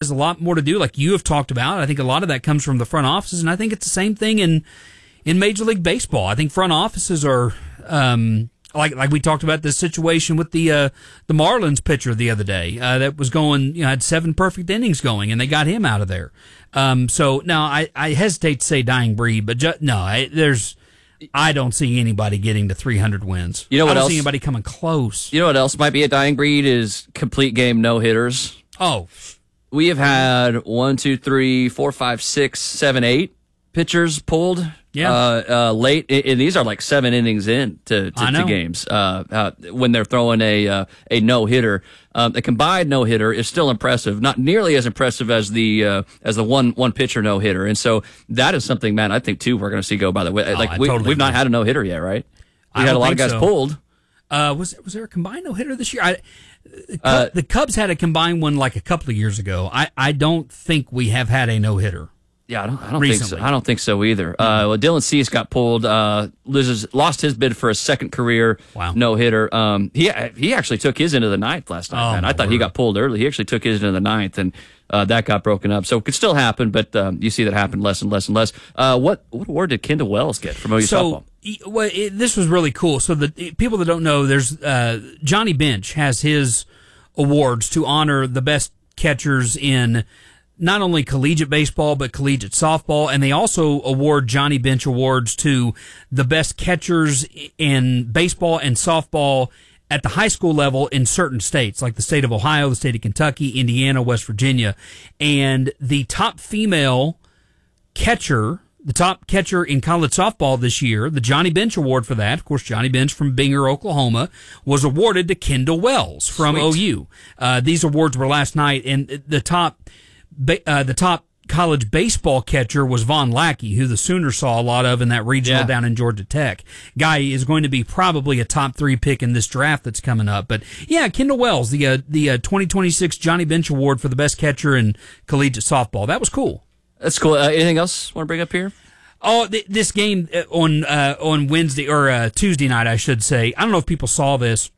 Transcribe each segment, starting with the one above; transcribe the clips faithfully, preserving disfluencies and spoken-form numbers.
has a lot more to do, like you have talked about. I think a lot of that comes from the front offices, and I think it's the same thing in in Major League Baseball. I think front offices are um, like like we talked about this situation with the uh, the Marlins pitcher the other day uh, that was going, you know, had seven perfect innings going, and they got him out of there. Um, so now I, I hesitate to say dying breed, but ju- no, I, there's. I don't see anybody getting to three hundred wins. You know what I don't else? see anybody coming close. You know what else might be a dying breed is complete game no hitters. Oh, we have had one, two, three, four, five, six, seven, eight pitchers pulled. Yeah, uh, uh, late, and these are like seven innings in to, to, I know. to games uh, uh, when they're throwing a uh, a no hitter. Um, the combined no hitter is still impressive, not nearly as impressive as the uh, as the one one pitcher no hitter, and so that is something, man. I think too we're going to see go by the way. Like I we, totally we've not agree. had a no hitter yet, right? We I had a don't lot of think guys so. pulled. Uh, was was there a combined no hitter this year? I, the, Cub, Uh, the Cubs had a combined one like a couple of years ago. I, I don't think we have had a no hitter. Yeah, I don't, I don't think so. Recently. I don't think so either. Uh, well, Dylan Cease got pulled, uh, loses, lost his bid for a second career Wow. no hitter. Um, he he actually took his into the ninth last night. Oh, man. I my thought he word. got pulled early. He actually took his into the ninth, and uh, that got broken up. So it could still happen, but um, you see that happen less and less and less. Uh, what what award did Kendall Wells get from O U So softball? e- well, it, this was really cool. So the e- people that don't know, there's uh, Johnny Bench has his awards to honor the best catchers in not only collegiate baseball, but collegiate softball. And they also award Johnny Bench awards to the best catchers in baseball and softball at the high school level in certain states, like the state of Ohio, the state of Kentucky, Indiana, West Virginia. And the top female catcher, the top catcher in college softball this year, the Johnny Bench Award for that, of course, Johnny Bench from Binger, Oklahoma, was awarded to Kendall Wells from Sweet. O U. Uh, these awards were last night, and the top Uh, the top college baseball catcher was Von Lackey, who the Sooners saw a lot of in that regional Yeah. down in Georgia Tech. Guy is going to be probably a top three pick in this draft that's coming up. But yeah, Kendall Wells, the uh, the uh, twenty twenty-six Johnny Bench Award for the best catcher in collegiate softball. That was cool. That's cool. Uh, anything else want to bring up here? Oh, th- this game uh, on uh, on Wednesday or uh, Tuesday night, I should say. I don't know if people saw this.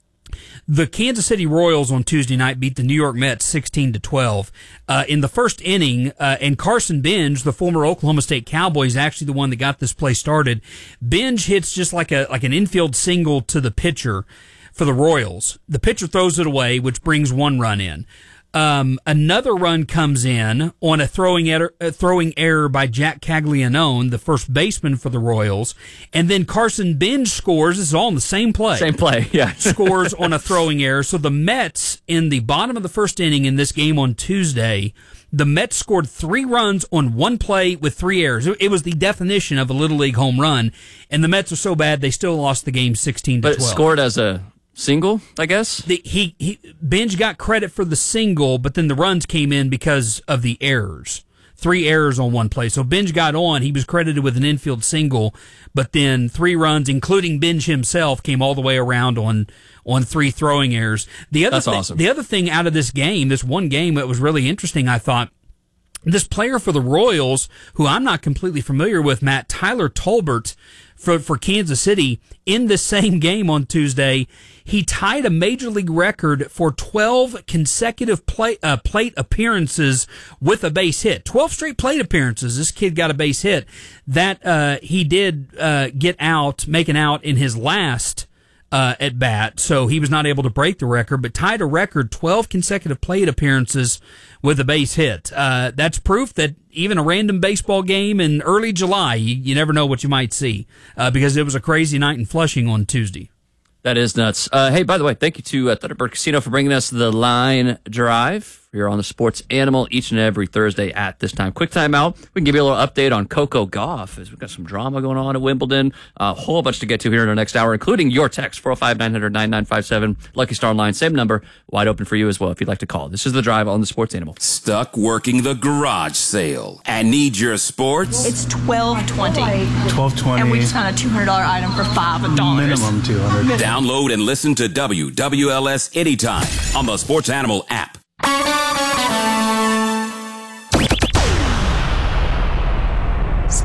The Kansas City Royals on Tuesday night beat the New York Mets sixteen to twelve. Uh, in the first inning, uh, and Carson Benj, the former Oklahoma State Cowboy, is actually the one that got this play started. Benj hits just like a like an infield single to the pitcher for the Royals. The pitcher throws it away, which brings one run in. Um, another run comes in on a throwing error, uh, throwing error by Jack Caglianone, the first baseman for the Royals, and then Carson Benj scores. This is all in the same play. Same play, yeah. Scores on a throwing error. So the Mets, in the bottom of the first inning in this game on Tuesday, the Mets scored three runs on one play with three errors. It was the definition of a Little League home run, and the Mets are so bad they still lost the game sixteen to But twelve. it scored as a single, I guess? The, he, he Benj got credit for the single, but then the runs came in because of the errors. Three errors on one play. So Benj got on. He was credited with an infield single, but then three runs, including Benj himself, came all the way around on on three throwing errors. The other That's thi- awesome. The other thing out of this game, this one game that was really interesting, I thought, this player for the Royals, who I'm not completely familiar with, Matt, Tyler Tolbert, for, for Kansas City, in this same game on Tuesday, he tied a major league record for twelve consecutive play, uh, plate appearances with a base hit. twelve straight plate appearances. This kid got a base hit. That uh, he did uh, get out, make an out in his last Uh, at bat, so he was not able to break the record, but tied a record twelve consecutive plate appearances with a base hit. Uh, that's proof that even a random baseball game in early July, you, you never know what you might see, uh, because it was a crazy night in Flushing on Tuesday. That is nuts. Uh, hey, by the way, thank you to uh, Thunderbird Casino for bringing us the Line Drive. You're on the Sports Animal each and every Thursday at this time. Quick timeout. We can give you a little update on Coco Golf, as we've got some drama going on at Wimbledon. A whole bunch to get to here in our next hour, including your text, four oh five, nine hundred, nine nine five seven. Lucky Star Line, same number, wide open for you as well if you'd like to call. This is The Drive on the Sports Animal. Stuck working the garage sale and need your sports? It's twelve twenty, twelve twenty. and we just found a two hundred dollar item for five dollars. Minimum two hundred. Download and listen to W W L S anytime on the Sports Animal app. Sponsored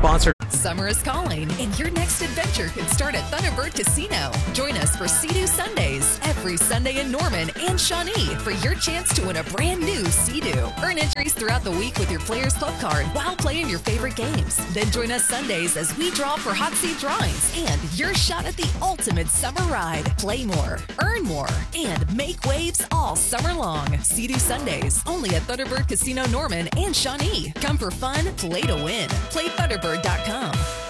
Summer is calling, and your next adventure could start at Thunderbird Casino. Join us for Sea-Doo Sundays every Sunday in Norman and Shawnee for your chance to win a brand new Sea-Doo. Earn entries throughout the week with your Players Club card while playing your favorite games. Then join us Sundays as we draw for hot seat drawings and your shot at the ultimate summer ride. Play more, earn more, and make waves all summer long. Sea-Doo Sundays only at Thunderbird Casino Norman and Shawnee. Come for fun, play to win. Play Thunderbird dot com.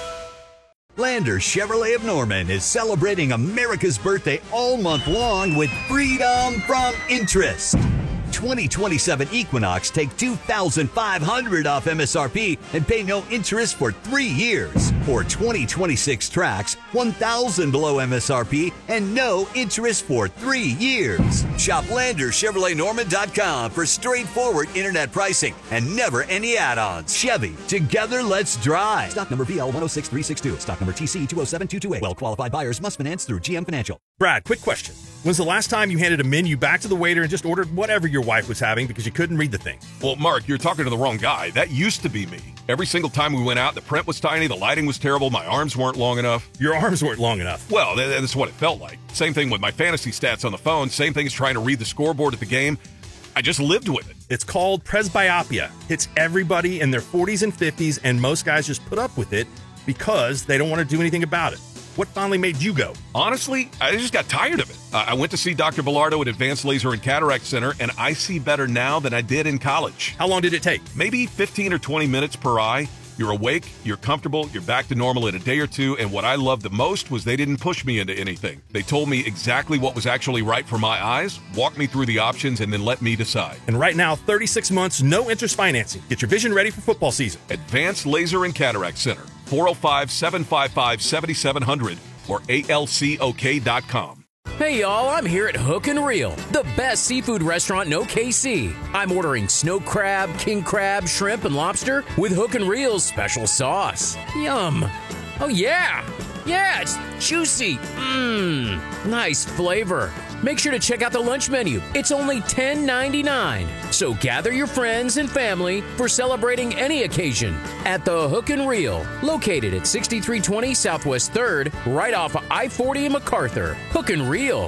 Lander Chevrolet of Norman is celebrating America's birthday all month long with freedom from interest. twenty twenty-seven Equinox take two thousand five hundred dollars off M S R P and pay no interest for three years. Or twenty twenty-six Trax, one thousand dollars below M S R P and no interest for three years. Shop Lander Chevrolet Norman dot com for straightforward internet pricing and never any add-ons. Chevy, together let's drive. Stock number V L one oh six three six two. Stock number T C two oh seven two two eight. Well-qualified buyers must finance through G M Financial. Brad, quick question. When's the last time you handed a menu back to the waiter and just ordered whatever your wife was having because you couldn't read the thing? Well, Mark, you're talking to the wrong guy. That used to be me. Every single time we went out, the print was tiny, the lighting was terrible, my arms weren't long enough. Your arms weren't long enough. Well, th- that's what it felt like. Same thing with my fantasy stats on the phone. Same thing as trying to read the scoreboard at the game. I just lived with it. It's called presbyopia. It's everybody in their forties and fifties, and most guys just put up with it because they don't want to do anything about it. What finally made you go? Honestly, I just got tired of it. Uh, I went to see Doctor Bilardo at Advanced Laser and Cataract Center, and I see better now than I did in college. How long did it take? Maybe fifteen or twenty minutes per eye. You're awake, you're comfortable, you're back to normal in a day or two, and what I loved the most was they didn't push me into anything. They told me exactly what was actually right for my eyes, walked me through the options, and then let me decide. And right now, thirty-six months, no interest financing. Get your vision ready for football season. Advanced Laser and Cataract Center, four oh five, seven five five, seven seven zero zero or A L C O K dot com. Hey y'all, I'm here at Hook and Reel, the best seafood restaurant in O K C. I'm ordering snow crab, king crab, shrimp, and lobster with Hook and Reel's special sauce. Yum. Oh yeah. Yeah, it's juicy. Mmm. Nice flavor. Make sure to check out the lunch menu. It's only ten ninety-nine. So gather your friends and family for celebrating any occasion at the Hook and Reel, located at sixty-three twenty Southwest third, right off of I forty in MacArthur. Hook and Reel.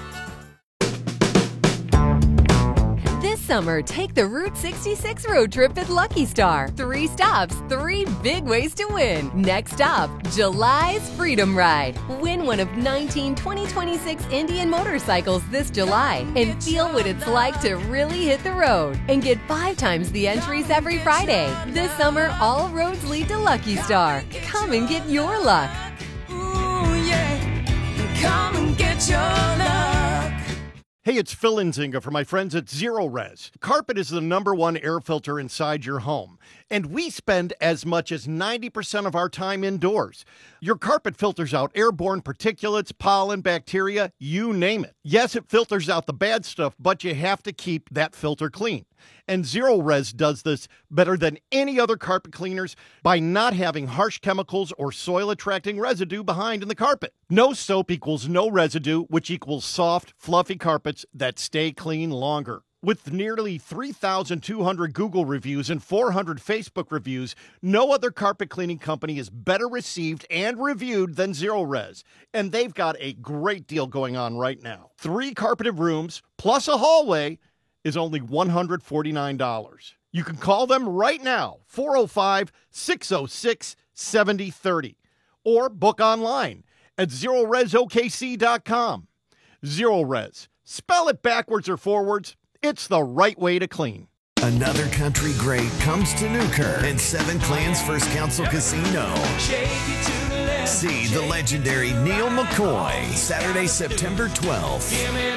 This summer, take the Route sixty-six road trip at Lucky Star. Three stops, three big ways to win. Next stop, July's Freedom Ride. Win one of nineteen twenty twenty-six Indian motorcycles this July and feel what it's like to really hit the road. And get five times the entries every Friday. This summer, all roads lead to Lucky Star. Come and get your luck. Ooh, yeah. Come and get your luck. Hey, it's Phil Nzinga for my friends at Zero Res. Carpet is the number one air filter inside your home, and we spend as much as ninety percent of our time indoors. Your carpet filters out airborne particulates, pollen, bacteria, you name it. Yes, it filters out the bad stuff, but you have to keep that filter clean. And Zero Res does this better than any other carpet cleaners by not having harsh chemicals or soil-attracting residue behind in the carpet. No soap equals no residue, which equals soft, fluffy carpets that stay clean longer. With nearly three thousand two hundred Google reviews and four hundred Facebook reviews, no other carpet cleaning company is better received and reviewed than Zero Res. And they've got a great deal going on right now. Three carpeted rooms plus a hallway is only one hundred forty-nine dollars. You can call them right now, four oh five, six oh six, seven oh three oh, or book online at zero res O K C dot com. Zero Res. Spell it backwards or forwards. It's the right way to clean. Another country great comes to Newkirk and Seven Clans First Council Casino. See the legendary Neil McCoy, Saturday, September twelfth.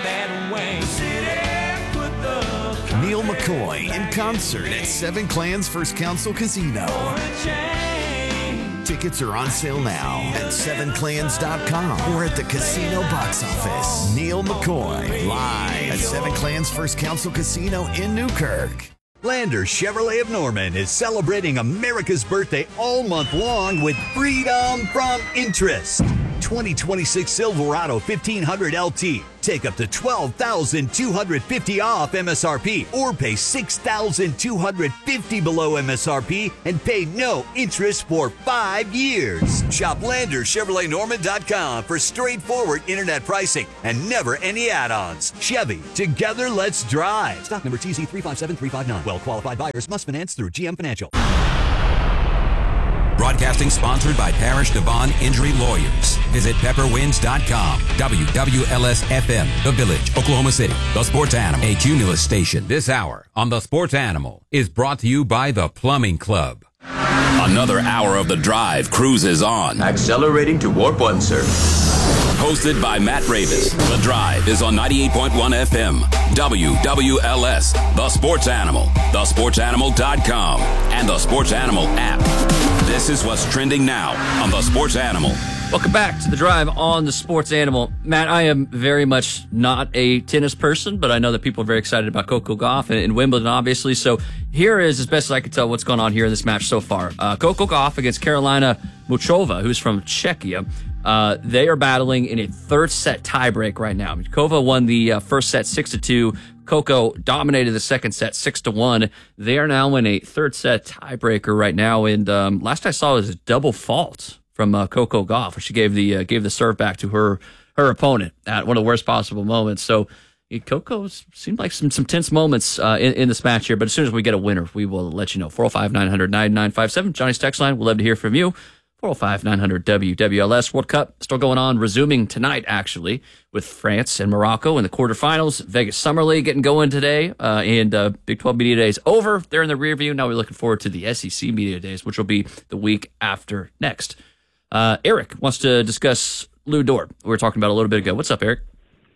Neil McCoy in concert at Seven Clans First Council Casino. Tickets are on sale now at seven clans dot com or at the casino box office. Neil McCoy, live at Seven Clans First Council Casino in Newkirk. Lander Chevrolet of Norman is celebrating America's birthday all month long with freedom from interest. twenty twenty-six Silverado fifteen hundred L T. Take up to twelve thousand two hundred fifty dollars off M S R P or pay six thousand two hundred fifty dollars below M S R P and pay no interest for five years. Shop Lander Chevrolet Norman dot com for straightforward internet pricing and never any add-ons. Chevy, together let's drive. Stock number T Z three five seven three five nine. Well-qualified buyers must finance through G M Financial. Broadcasting sponsored by Parish Devon Injury Lawyers. Visit pepper winds dot com. W W L S F M, The Village, Oklahoma City. The Sports Animal, a Cumulus station. This hour on The Sports Animal is brought to you by The Plumbing Club. Another hour of The Drive cruises on. Accelerating to warp one, sir. Hosted by Matt Ravis. The Drive is on ninety-eight point one F M. W W L S, The Sports Animal, the sports animal dot com, and the Sports Animal app. This is what's trending now on The Sports Animal. Welcome back to The Drive on The Sports Animal. Matt, I am very much not a tennis person, but I know that people are very excited about Coco Gauff and, and Wimbledon, obviously. So here is, as best as I can tell, what's going on here in this match so far. Uh, Coco Gauff against Karolina Muchova, who's from Czechia. Uh, they are battling in a third set tiebreak right now. Muchova won the uh, first set six to two. Coco dominated the second set six to one. They are now in a third set tiebreaker right now. And um, last I saw was a double fault from uh, Coco Gauff, where she gave the uh, gave the serve back to her her opponent at one of the worst possible moments. So yeah, Coco seemed like some some tense moments uh, in, in this match here. But as soon as we get a winner, we will let you know. four oh five, nine hundred, nine nine five seven. Johnny's text line. We'll love to hear from you. four oh five, nine hundred, W W L S. World Cup still going on, resuming tonight, actually, with France and Morocco in the quarterfinals. Vegas Summer League getting going today, uh, and uh, Big twelve Media Days over. They're in the rear view. Now we're looking forward to the S E C Media Days, which will be the week after next. Uh, Eric wants to discuss Lou Dort. We were talking about a little bit ago. What's up, Eric?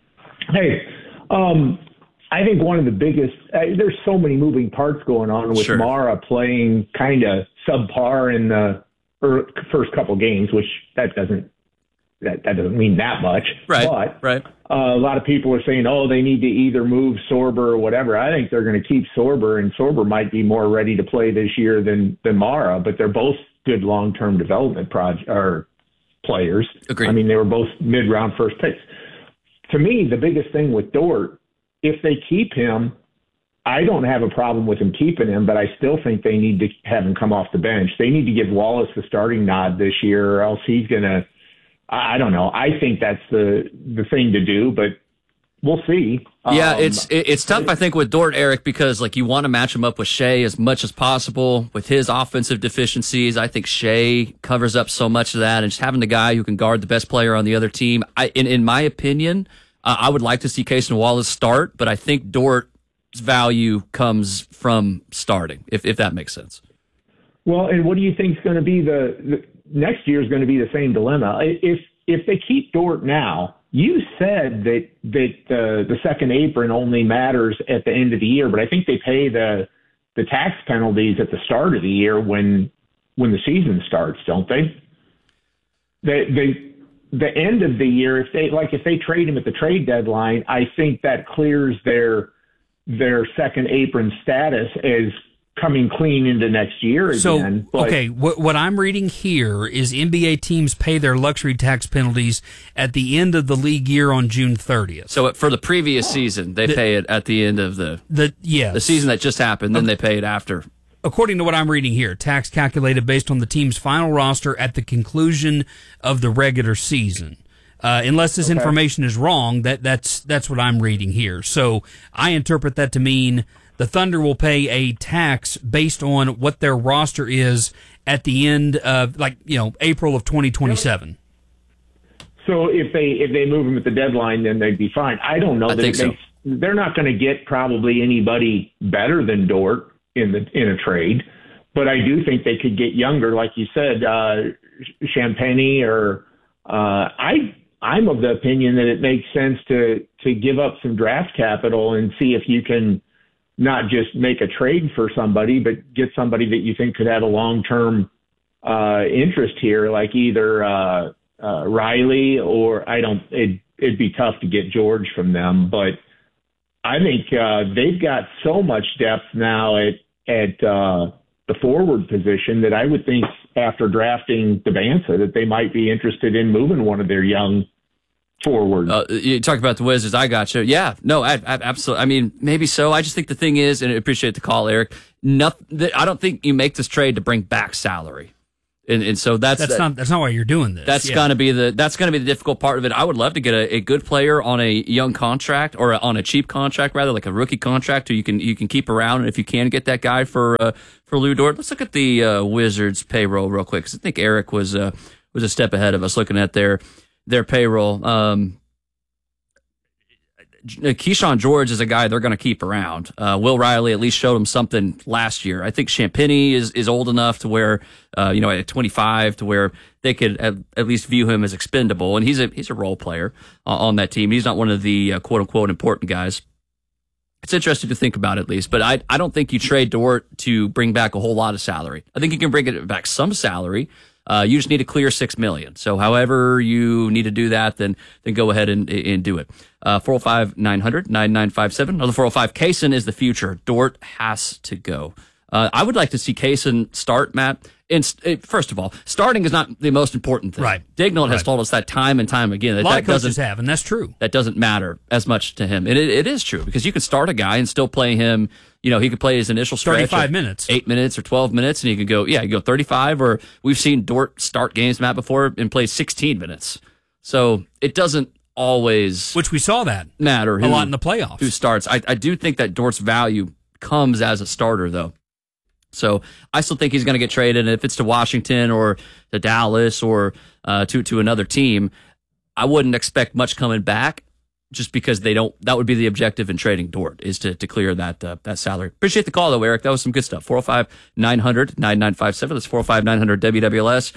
Hey, um, I think one of the biggest, uh, there's so many moving parts going on with Sure. Mara playing kind of subpar in the er, first couple games, which that doesn't that, that doesn't mean that much. Right, But right. Uh, a lot of people are saying, oh, they need to either move Sorber or whatever. I think they're going to keep Sorber, and Sorber might be more ready to play this year than, than Mara, but they're both good long-term development project or players. Agreed. I mean, they were both mid-round first picks. To me, the biggest thing with Dort, if they keep him, I don't have a problem with them keeping him, but I still think they need to have him come off the bench. They need to give Wallace the starting nod this year, or else he's going to, I don't know. I think that's the the thing to do, but we'll see. Yeah, Um, it's it, it's tough, I think, with Dort, Eric, because like you want to match him up with Shea as much as possible with his offensive deficiencies. I think Shea covers up so much of that, and just having the guy who can guard the best player on the other team. I, in in my opinion, uh, I would like to see Cason Wallace start, but I think Dort's value comes from starting, if if that makes sense. Well, and what do you think is going to be the, the next year is going to be the same dilemma? If if they keep Dort now, you said that that uh, the second apron only matters at the end of the year, but I think they pay the the tax penalties at the start of the year when when the season starts, don't they? They they the end of the year, if they like if they trade him at the trade deadline, I think that clears their their second apron status as coming clean into next year again. So, but, okay, what, what I'm reading here is N B A teams pay their luxury tax penalties at the end of the league year on June thirtieth. So for the previous season, they The- pay it at the end of the the yes. the season that just happened. Then they pay it after. According to what I'm reading here, tax calculated based on the team's final roster at the conclusion of the regular season. Uh, unless this Okay. information is wrong, that that's that's what I'm reading here. So I interpret that to mean the Thunder will pay a tax based on what their roster is at the end of, like, you know, April of twenty twenty-seven. So if they if they move him at the deadline, then they'd be fine. I don't know. I that think they, so. They're not going to get probably anybody better than Dort in the in a trade, but I do think they could get younger, like you said, uh, Champagny or uh, I. I'm of the opinion that it makes sense to to give up some draft capital and see if you can not just make a trade for somebody, but get somebody that you think could have a long-term uh, interest here, like either uh, uh, Riley or I don't. It, it'd be tough to get George from them, but I think uh, they've got so much depth now at at uh, the forward position that I would think after drafting Devanza that they might be interested in moving one of their young forwards. Uh, you talk about the Wizards. I got you. Yeah, no, I, I, absolutely. I mean, maybe so. I just think the thing is, and I appreciate the call, Eric. Nothing. I don't think you make this trade to bring back salary. And, and so that's that's that, not that's not why you're doing this. That's yeah. gonna be the that's gonna be the difficult part of it. I would love to get a, a good player on a young contract or a, on a cheap contract, rather like a rookie contract, who you can you can keep around. And if you can get that guy for uh, for Lou Dort, let's look at the uh, Wizards payroll real quick, because I think Eric was uh, was a step ahead of us looking at their their payroll. Um, Keyshawn George is a guy they're going to keep around. Uh, Will Riley at least showed him something last year. I think Champagnie is, is old enough to where, uh, you know, at twenty-five to where they could at, at least view him as expendable. And he's a he's a role player uh, on that team. He's not one of the uh, quote unquote important guys. It's interesting to think about at least, but I I don't think you trade Dort to bring back a whole lot of salary. I think you can bring it back some salary. Uh, you just need to clear six million. So, however you need to do that, then then go ahead and and do it. Uh, four oh five, nine hundred, nine nine five seven. Another four oh five. Kaysen is the future. Dort has to go. Uh, I would like to see Kaysen start, Matt. And first of all, starting is not the most important thing. Right. Daigneault has right. told us that time and time again. That a lot that of coaches doesn't, have, and that's true. That doesn't matter as much to him. And it, it is true, because you can start a guy and still play him. You know, he could play his initial stretch. thirty-five minutes. Eight minutes or twelve minutes, and he could go, yeah, you go thirty-five, or we've seen Dort start games, Matt, before and play sixteen minutes. So it doesn't always. Which we saw that. Matter. Who, a lot in the playoffs. Who starts. I, I do think that Dort's value comes as a starter, though. So I still think he's going to get traded. And if it's to Washington or to Dallas or uh, to to another team, I wouldn't expect much coming back, just because they don't. That would be the objective in trading Dort, is to, to clear that uh, that salary. Appreciate the call, though, Eric. That was some good stuff. four oh five, nine hundred, nine nine five seven. That's four oh five, nine hundred, W W L S.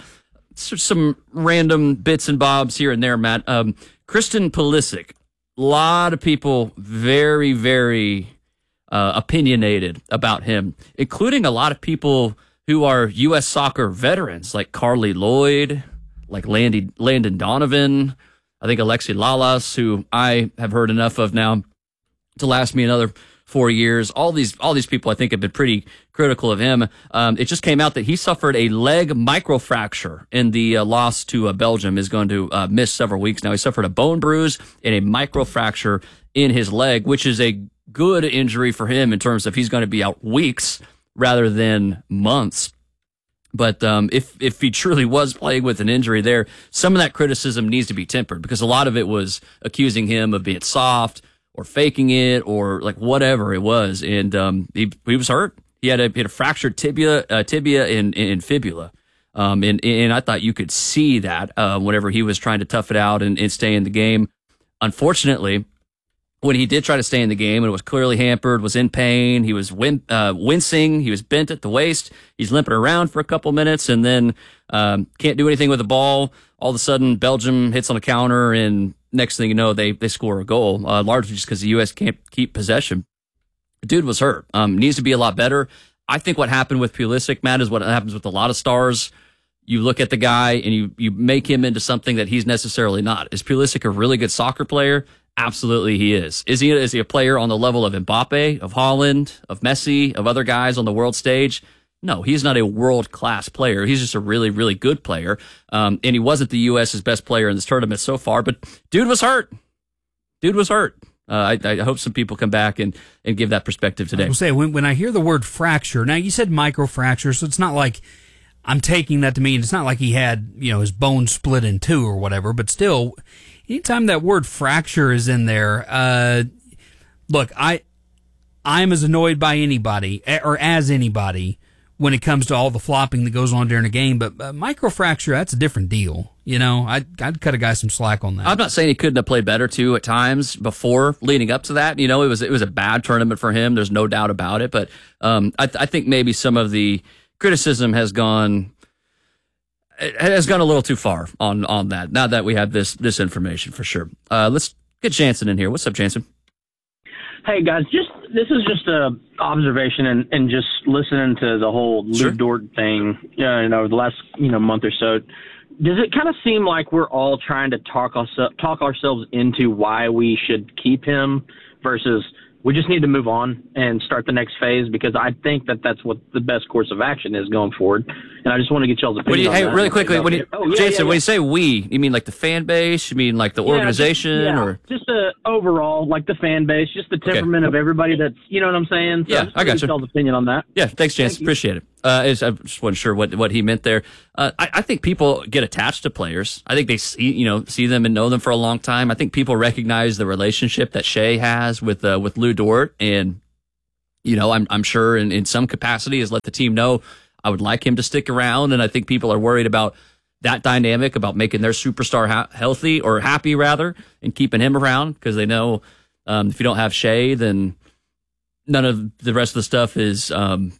Some random bits and bobs here and there, Matt. Um, Christian Pulisic. A lot of people very, very... Uh, opinionated about him, including a lot of people who are U S soccer veterans, like Carly Lloyd, like Landy, Landon Donovan, I think Alexi Lalas, who I have heard enough of now to last me another four years. All these, all these people, I think, have been pretty critical of him. Um, it just came out that he suffered a leg microfracture in the uh, loss to uh, Belgium. Is going to uh, miss several weeks now. He suffered a bone bruise and a microfracture in his leg, which is a good injury for him in terms of he's going to be out weeks rather than months. But um, if if he truly was playing with an injury there, some of that criticism needs to be tempered, because a lot of it was accusing him of being soft or faking it or like whatever it was. And um, he he was hurt. He had a, he had a fractured tibia, uh, tibia and, and fibula. Um, and, and I thought you could see that uh, whenever he was trying to tough it out and, and stay in the game. Unfortunately, when he did try to stay in the game and was clearly hampered, was in pain, he was win, uh, wincing, he was bent at the waist, he's limping around for a couple minutes, and then um, can't do anything with the ball. All of a sudden, Belgium hits on a counter, and next thing you know, they they score a goal, uh, largely just because the U S can't keep possession. The dude was hurt. Um, needs to be a lot better. I think what happened with Pulisic, Matt, is what happens with a lot of stars. You look at the guy and you you make him into something that he's necessarily not. Is Pulisic a really good soccer player? Absolutely, he is. Is he is he a player on the level of Mbappe, of Haaland, of Messi, of other guys on the world stage? No, he's not a world-class player. He's just a really, really good player. Um, and he wasn't the U S's best player in this tournament so far, but dude was hurt. Dude was hurt. Uh, I, I hope some people come back and, and give that perspective today. I will say, when, when I hear the word fracture, now you said microfracture, so it's not like I'm taking that to mean it's not like he had, you know, his bone split in two or whatever, but still, anytime that word fracture is in there, uh, look, I, I'm as annoyed by anybody, or as anybody, when it comes to all the flopping that goes on during a game, but uh, microfracture, that's a different deal. You know, I'd, I'd cut a guy some slack on that. I'm not saying he couldn't have played better, too, at times before leading up to that. You know, it was it was a bad tournament for him. There's no doubt about it. But um, I, I think maybe some of the criticism has gone has gone a little too far on, on that, now that we have this this information for sure. Uh, let's get Jansen in here. What's up, Jansen? Hey, guys, just this is just a observation and, and just listening to the whole Sure. Lou Dort thing, you know, you know, the last you know month or so. Does it kind of seem like we're all trying to talk us talk ourselves into why we should keep him versus we just need to move on and start the next phase, because I think that that's what the best course of action is going forward. And I just want to get y'all's opinion. When you, on hey, that. really quickly, when you, oh, yeah, Jason, yeah, yeah. when you say we, you mean like the fan base? You mean like the Yeah, organization, just, yeah, or just uh, overall, like the fan base, just the temperament of everybody. That's, you know what I'm saying? So Yeah, just I got get you. y'all's opinion on that. Yeah, thanks, Chance. Thank you. Appreciate it. Uh, is- I just wasn't sure what, what he meant there. Uh, I, I think people get attached to players. I think they see, you know, see them and know them for a long time. I think people recognize the relationship that Shea has with uh, with Lou Dort, and you know, I'm I'm sure in, in some capacity has let the team know I would like him to stick around, and I think people are worried about that dynamic, about making their superstar ha- healthy or happy rather, and keeping him around, because they know um, if you don't have Shea, then none of the rest of the stuff is um,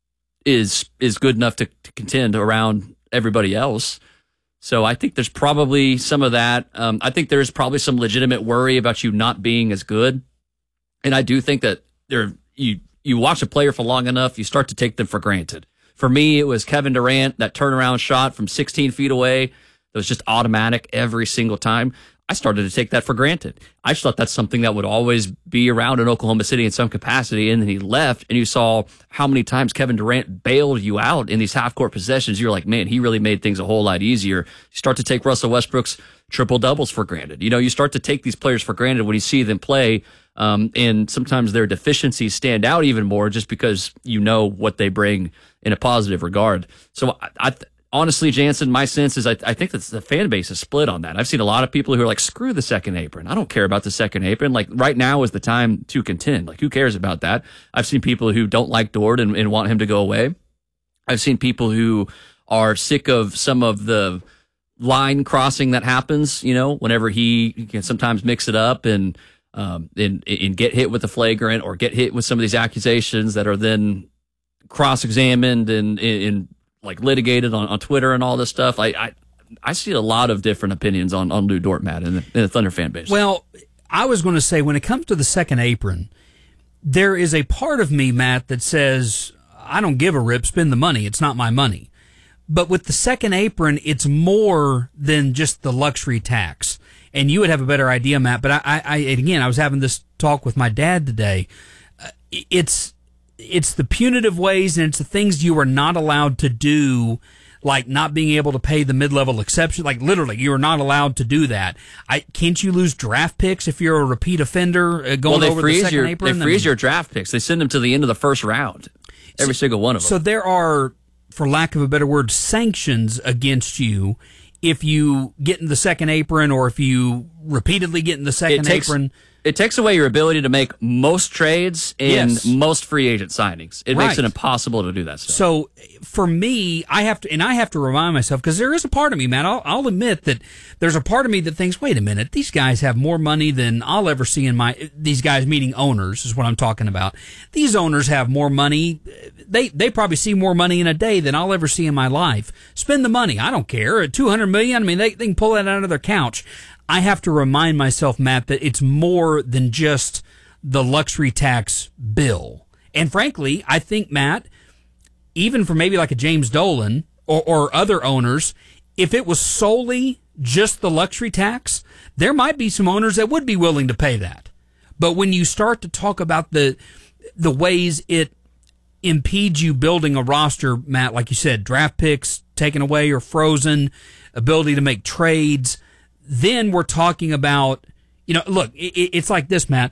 is is good enough to, to contend around everybody else. So I think there's probably some of that. Um, I think there's probably some legitimate worry about you not being as good, and I do think that there you you watch a player for long enough, you start to take them for granted. For me, it was Kevin Durant, that turnaround shot from sixteen feet away. It was just automatic every single time. I started to take that for granted. I just thought that's something that would always be around in Oklahoma City in some capacity. And then he left, and you saw how many times Kevin Durant bailed you out in these half-court possessions. You're like, man, he really made things a whole lot easier. You start to take Russell Westbrook's triple-doubles for granted. You know, you start to take these players for granted when you see them play, um, and sometimes their deficiencies stand out even more just because you know what they bring in a positive regard. So I, I honestly, Jansen, my sense is I, I think that the fan base is split on that. I've seen a lot of people who are like, screw the second apron. I don't care about the second apron. Like, right now is the time to contend. Like, who cares about that? I've seen people who don't like Dort and, and want him to go away. I've seen people who are sick of some of the line crossing that happens, you know, whenever he, he can sometimes mix it up and, um, and, and get hit with the flagrant or get hit with some of these accusations that are then cross-examined and, and like litigated on, on Twitter and all this stuff. I, I I see a lot of different opinions on, on Lou Dort, Matt, in the, in the Thunder fan base. Well, I was going to say, when it comes to the second apron, there is a part of me, Matt, that says, I don't give a rip, spend the money. It's not my money. But with the second apron, it's more than just the luxury tax. And you would have a better idea, Matt. But I, I, I again, I was having this talk with my dad today. Uh, it's it's the punitive ways, and it's the things you are not allowed to do, like not being able to pay the mid-level exception. Like, literally, you are not allowed to do that. I can't you lose draft picks if you're a repeat offender uh, going well, they over freeze the second your, apron? They freeze I mean, your draft picks. They send them to the end of the first round, every so, single one of them. So there are, for lack of a better word, sanctions against you if you get in the second apron, or if you repeatedly get in the second it takes, apron. It takes away your ability to make most trades and Yes. most free agent signings. It Right. makes it impossible to do that stuff. So for me, I have to, and I have to remind myself, because there is a part of me, man, I'll, I'll admit that there's a part of me that thinks, wait a minute, these guys have more money than I'll ever see in my, these guys, meaning owners, is what I'm talking about. These owners have more money. They, they probably see more money in a day than I'll ever see in my life. Spend the money. I don't care. At two hundred million, I mean, they, they can pull that out of their couch. I have to remind myself, Matt, that it's more than just the luxury tax bill. And frankly, I think, Matt, even for maybe like a James Dolan or, or other owners, if it was solely just the luxury tax, there might be some owners that would be willing to pay that. But when you start to talk about the the ways it impedes you building a roster, Matt, like you said, draft picks taken away or frozen, ability to make trades, then we're talking about, you know, look, it, it's like this, Matt.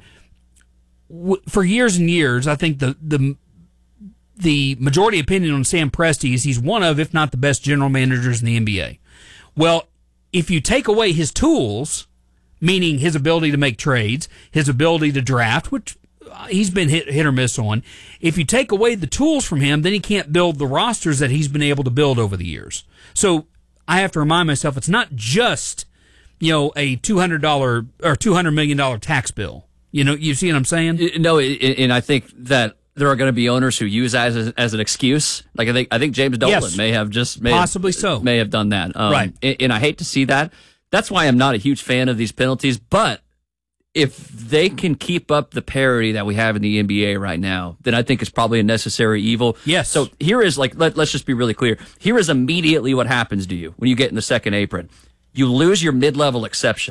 For years and years, I think the the the majority opinion on Sam Presti is he's one of, if not the best general managers in the N B A. Well, if you take away his tools, meaning his ability to make trades, his ability to draft, which he's been hit, hit or miss on, if you take away the tools from him, then he can't build the rosters that he's been able to build over the years. So I have to remind myself, it's not just, you know, a two hundred dollars or two hundred million dollars tax bill. You know, you see what I'm saying? No, and I think that there are going to be owners who use that as, as an excuse. Like I think I think James Dolan Yes. may have just may Possibly have, so. may have done that. Um, Right. And, and I hate to see that. That's why I'm not a huge fan of these penalties. But if they can keep up the parity that we have in the N B A right now, then I think it's probably a necessary evil. Yes. So here is like let, let's just be really clear. Here is immediately what happens to you when you get in the second apron. You lose your mid-level exception.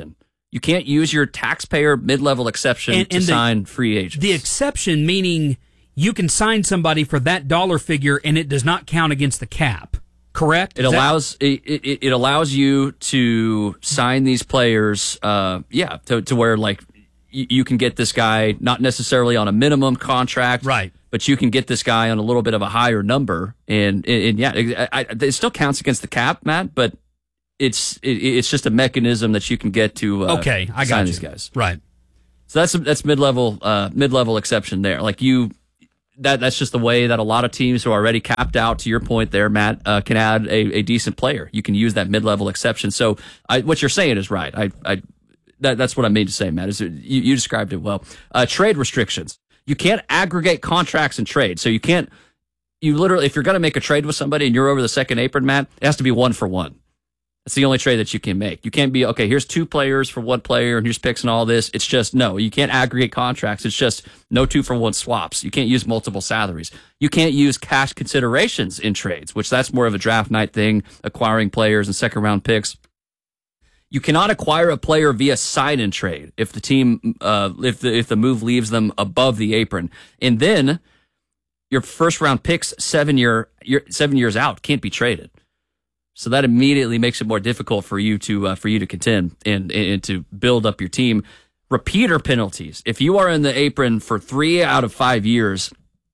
You can't use your taxpayer mid-level exception And- to and the- sign free agents. The exception meaning you can sign somebody for that dollar figure and it does not count against the cap. Correct? It Is that- allows it, it, it allows you to sign these players, uh, yeah, to, to where like you, you can get this guy not necessarily on a minimum contract, right? But you can get this guy on a little bit of a higher number, and and, and yeah, it, I, it still counts against the cap, Matt, but it's it, it's just a mechanism that you can get to uh, Okay, I got sign you. these guys, right? So that's that's mid level uh, mid level exception there, like you. That that's just the way that a lot of teams who are already capped out, to your point there, Matt, uh, can add a, a decent player. You can use that mid-level exception. So I, what you're saying is right. I, I that, that's what I mean to say, Matt. Is it, you, you described it well. Uh, trade restrictions. You can't aggregate contracts and trade. So you can't. You literally, if you're going to make a trade with somebody and you're over the second apron, Matt, it has to be one for one. That's the only trade that you can make. You can't be, okay, here's two players for one player and here's picks and all this. It's just, no, you can't aggregate contracts. It's just no two for one swaps. You can't use multiple salaries. You can't use cash considerations in trades, which that's more of a draft night thing, acquiring players and second round picks. You cannot acquire a player via sign and trade if the team, uh, if the, if the move leaves them above the apron. And then your first round picks seven year, year seven years out can't be traded. So that immediately makes it more difficult for you to uh, for you to contend and, and to build up your team. Repeater penalties. If you are in the apron for three out of five years,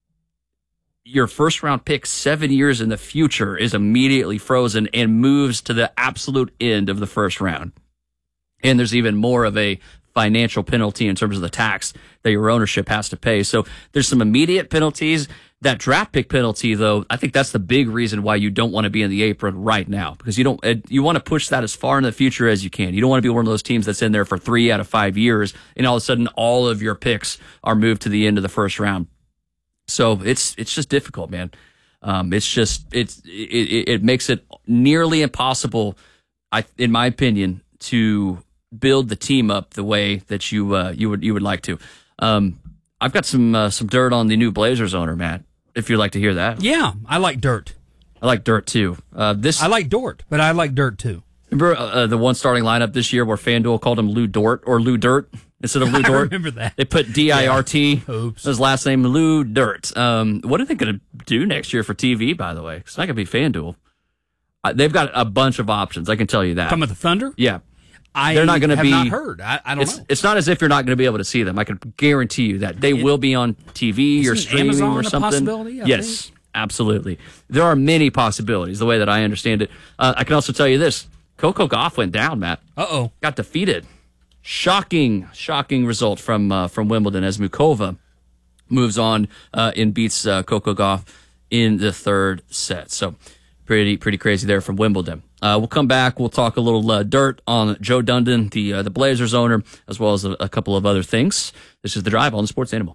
your first round pick seven years in the future is immediately frozen and moves to the absolute end of the first round. And there's even more of a financial penalty in terms of the tax that your ownership has to pay. So there's some immediate penalties. That draft pick penalty, though, I think that's the big reason why you don't want to be in the apron right now, because you don't, you want to push that as far in the future as you can. You don't want to be one of those teams that's in there for three out of five years, and all of a sudden all of your picks are moved to the end of the first round. So it's it's just difficult, man. Um, it's just it's it, it makes it nearly impossible, I in my opinion, to build the team up the way that you uh, you would you would like to. Um, I've got some uh, some dirt on the new Blazers owner, Matt, if you'd like to hear that. Yeah, I like dirt. I like dirt too. Uh, this I like Dort, but I like dirt too. Remember uh, the one starting lineup this year where FanDuel called him Lou Dort or Lou Dirt instead of Lou Dort? I remember that. They put D I R T. Yeah. Oops. His last name, Lou Dirt. Um, what are they going to do next year for T V, by the way? It's not going to be FanDuel. Uh, they've got a bunch of options, I can tell you that. Come with the Thunder? Yeah. I They're not going to have be. not heard. I, I don't it's, know. It's not as if you're not going to be able to see them. I can guarantee you that they It- will be on T V or Isn't streaming Amazon or a something. possibility, I yes, think? absolutely. There are many possibilities. The way that I understand it, uh, I can also tell you this: Coco Gauff went down. Matt. Uh oh. Got defeated. Shocking, shocking result from uh, from Wimbledon as Mukova moves on uh, and beats uh, Coco Gauff in the third set. So pretty pretty crazy there from Wimbledon. Uh, we'll come back. We'll talk a little uh, dirt on Joe Dundon, the uh, the Blazers owner, as well as a, a couple of other things. This is The Drive on the Sports Animal.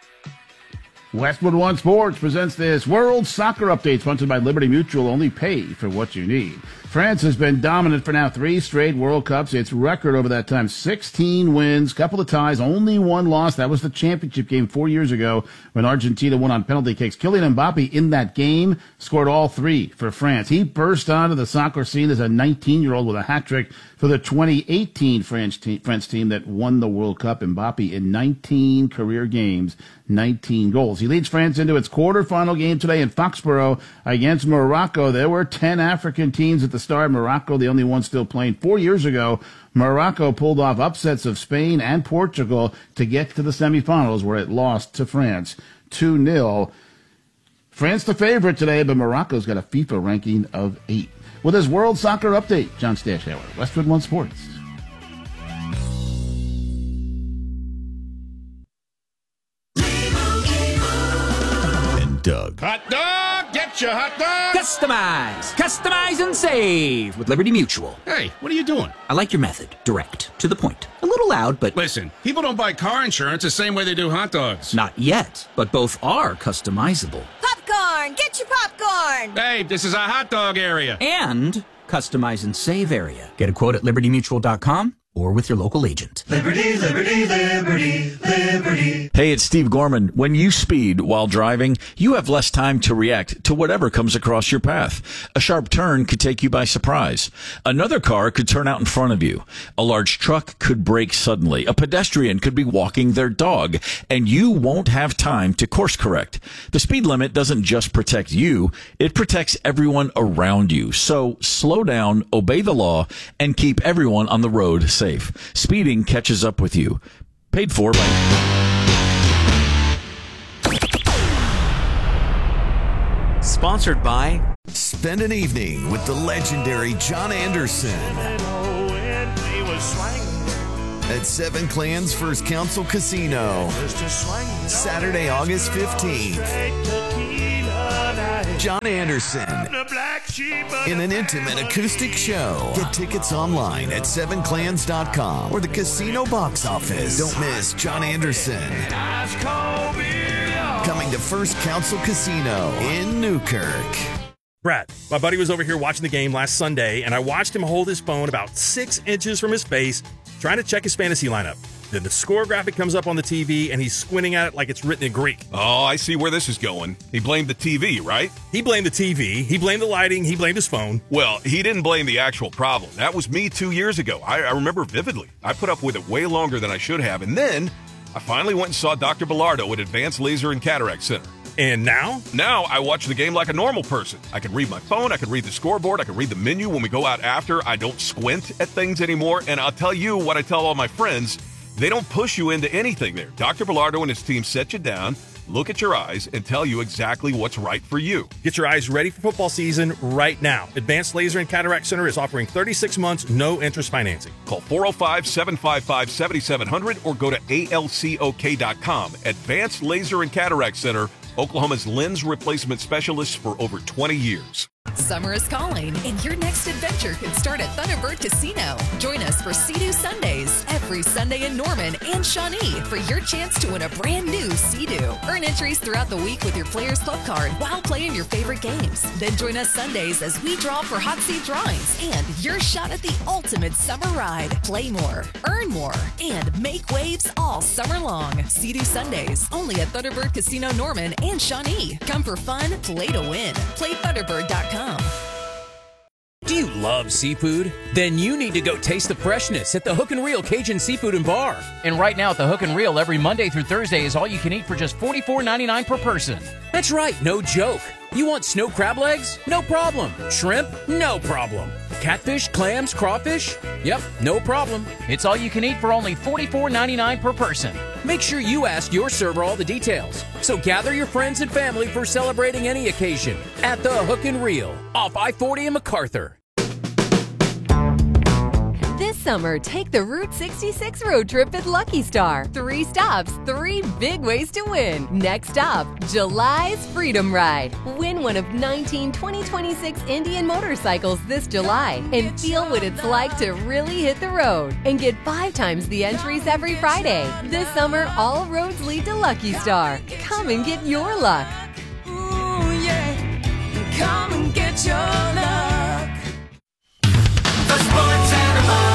Westwood One Sports presents this World Soccer Update, sponsored by Liberty Mutual. Only pay for what you need. France has been dominant for now three straight World Cups. Its record over that time, sixteen wins, couple of ties, only one loss. That was the championship game four years ago when Argentina won on penalty kicks. Kylian Mbappe in that game scored all three for France. He burst onto the soccer scene as a nineteen-year-old with a hat-trick for the twenty eighteen French team, French team that won the World Cup. Mbappe in nineteen career games, nineteen goals. He leads France into its quarterfinal game today in Foxborough against Morocco. There were ten African teams at the start. Morocco, the only one still playing. Four years ago, Morocco pulled off upsets of Spain and Portugal to get to the semifinals, where it lost to France two nil. France the favorite today, but Morocco's got a FIFA ranking of eight. With his World Soccer Update, John Stashauer, Westwood One Sports. And Doug. Hot dog! Get your hot dog! Customize! Customize and save with Liberty Mutual. Hey, what are you doing? I like your method. Direct. To the point. A little loud, but... Listen, people don't buy car insurance the same way they do hot dogs. Not yet, but both are customizable. Popcorn! Get your popcorn! Hey, this is our hot dog area. And customize and save area. Get a quote at liberty mutual dot com or with your local agent. Liberty, liberty, liberty, liberty. Hey, it's Steve Gorman. When you speed while driving, you have less time to react to whatever comes across your path. A sharp turn could take you by surprise. Another car could turn out in front of you. A large truck could brake suddenly. A pedestrian could be walking their dog, and you won't have time to course correct. The speed limit doesn't just protect you, it protects everyone around you. So slow down, obey the law, and keep everyone on the road safe. Speeding catches up with you. Paid for by... Sponsored by... Spend an evening with the legendary John Anderson at Seven Clans First Council Casino, Saturday, August fifteenth. John Anderson in an intimate acoustic show. Get tickets online at seven clans dot com or the casino box office. Don't miss John Anderson coming to First Council Casino in Newkirk. Brad, my buddy was over here watching the game last Sunday, and I watched him hold his phone about six inches from his face, trying to check his fantasy lineup. Then the score graphic comes up on the T V, and he's squinting at it like it's written in Greek. Oh, I see where this is going. He blamed the T V, right? He blamed the T V. He blamed the lighting. He blamed his phone. Well, he didn't blame the actual problem. That was me two years ago. I, I remember vividly. I put up with it way longer than I should have. And then I finally went and saw Doctor Bilardo at Advanced Laser and Cataract Center. And now? Now I watch the game like a normal person. I can read my phone, I can read the scoreboard, I can read the menu when we go out after. I don't squint at things anymore. And I'll tell you what I tell all my friends. They don't push you into anything there. Doctor Bilardo and his team set you down, look at your eyes, and tell you exactly what's right for you. Get your eyes ready for football season right now. Advanced Laser and Cataract Center is offering thirty-six months, no interest financing. Call four oh five, seven five five, seven seven zero zero or go to A L C O K dot com. Advanced Laser and Cataract Center, Oklahoma's lens replacement specialist for over twenty years. Summer is calling, and your next adventure could start at Thunderbird Casino. Join us for Sea-Doo Sundays every Sunday in Norman and Shawnee for your chance to win a brand new Sea-Doo. Earn entries throughout the week with your Players Club card while playing your favorite games. Then join us Sundays as we draw for hot seat drawings and your shot at the ultimate summer ride. Play more, earn more, and make waves all summer long. Sea-Doo Sundays only at Thunderbird Casino Norman and Shawnee. Come for fun, play to win. Play Thunderbird dot com. Do you love seafood? Then you need to go taste the freshness at the Hook and Reel Cajun Seafood and Bar. And right now at the Hook and Reel, every Monday through Thursday is all you can eat for just forty-four ninety-nine per person. That's right, no joke. You want snow crab legs? No problem. Shrimp? No problem. Catfish, clams, crawfish? Yep, no problem. It's all you can eat for only forty-four ninety-nine per person. Make sure you ask your server all the details. So gather your friends and family for celebrating any occasion at the Hook and Reel off I forty in MacArthur. This summer, take the Route sixty-six road trip at Lucky Star. Three stops, three big ways to win. Next stop, July's Freedom Ride. Win one of nineteen twenty twenty-six Indian motorcycles this July and feel what it's like to really hit the road. And get five times the entries every Friday. This summer, all roads lead to Lucky Star. Come and get your luck. Ooh, yeah. Come and get your luck. The Sports Animal.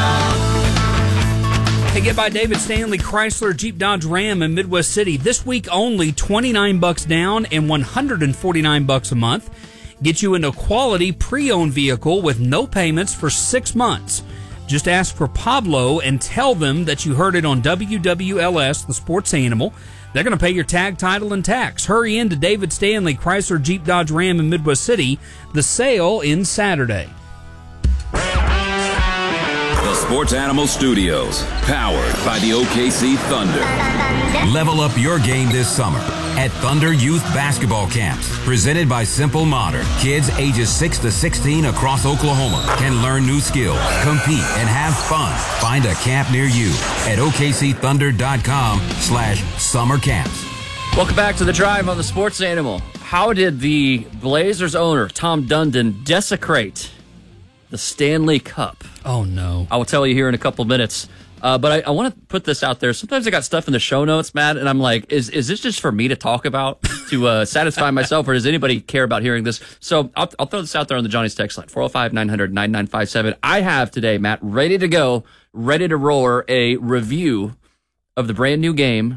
Hey, get by David Stanley Chrysler Jeep Dodge Ram in Midwest City. This week only twenty-nine bucks down and one hundred forty-nine bucks a month. Get you into a quality pre-owned vehicle with no payments for six months. Just ask for Pablo and tell them that you heard it on W W L S, the Sports Animal. They're going to pay your tag, title, and tax. Hurry in to David Stanley Chrysler Jeep Dodge Ram in Midwest City. The sale ends Saturday. The Sports Animal Studios, powered by the O K C Thunder. Level up your game this summer at Thunder Youth Basketball Camps, presented by Simple Modern. Kids ages six to sixteen across Oklahoma can learn new skills, compete, and have fun. Find a camp near you at O K C thunder dot com slash summer camps. Welcome back to The Drive on the Sports Animal. How did the Blazers owner, Tom Dundon, desecrate the Stanley Cup? Oh, no. I will tell you here in a couple minutes. Uh, but I, I want to put this out there. Sometimes I got stuff in the show notes, Matt, and I'm like, is is this just for me to talk about to uh, satisfy myself, or does anybody care about hearing this? So I'll, I'll throw this out there on the Johnny's text line, four oh five, nine hundred, ninety-nine fifty-seven. I have today, Matt, ready to go, ready to roar a review of the brand new game,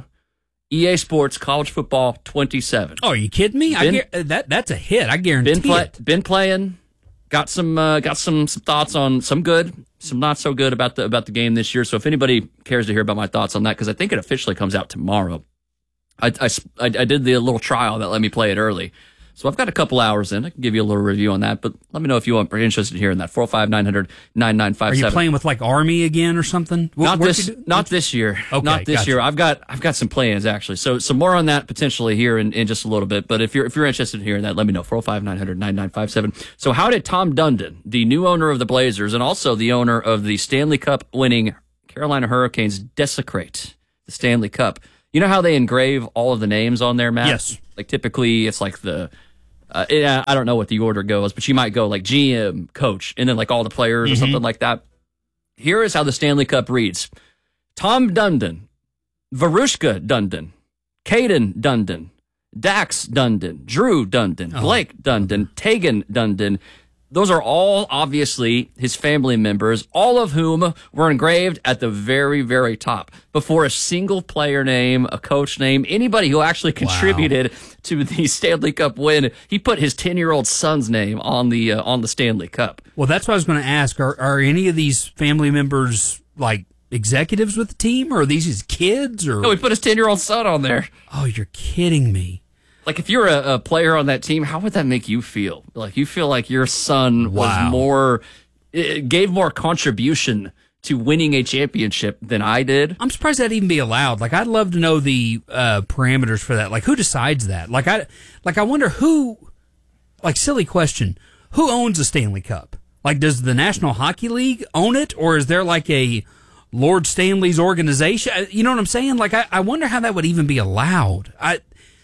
E A Sports College Football twenty-seven. Oh, are you kidding me? Been, I gar- that That's a hit. I guarantee been play, it. Been playing. Got some uh, got some some thoughts on some good, some not so good about the about the game this year. So if anybody cares to hear about my thoughts on that, because I think it officially comes out tomorrow. I, I, I did the little trial that let me play it early. So I've got a couple hours in. I can give you a little review on that, but let me know if you are interested in hearing that. four oh five, nine hundred, ninety-nine fifty-seven. Are you playing with like Army again or something? What, not this not this year. Okay, not this gotcha. year. I've got I've got some plans actually. So some more on that potentially here in, in just a little bit. But if you're if you're interested in hearing that, let me know. four oh five, nine hundred, ninety-nine fifty-seven. So how did Tom Dundon, the new owner of the Blazers and also the owner of the Stanley Cup winning Carolina Hurricanes, desecrate the Stanley Cup? You know how they engrave all of the names on there, Matt? Yes. Like typically it's like the Uh, it, I don't know what the order goes, but you might go like G M, coach, and then like all the players mm-hmm. or something like that. Here is how the Stanley Cup reads. Tom Dundon, Varushka Dundon, Caden Dundon, Dax Dundon, Drew Dundon, oh. Blake Dundon, Tegan Dundon. Those are all obviously his family members, all of whom were engraved at the very, very top before a single player name, a coach name, anybody who actually contributed wow. to the Stanley Cup win. He put his ten-year-old son's name on the uh, on the Stanley Cup. Well, that's what I was going to ask. Are are any of these family members like executives with the team, or are these his kids? Or no, he put his ten-year-old son on there. Oh, you're kidding me. Like, if you're a, a player on that team, how would that make you feel? Like, you feel like your son wow. was more, it gave more contribution to winning a championship than I did. I'm surprised that'd even be allowed. Like, I'd love to know the uh, parameters for that. Like, who decides that? Like, I, like, I wonder who, like, silly question, who owns the Stanley Cup? Like, does the National Hockey League own it, or is there like a Lord Stanley's organization? You know what I'm saying? Like, I, I wonder how that would even be allowed. I.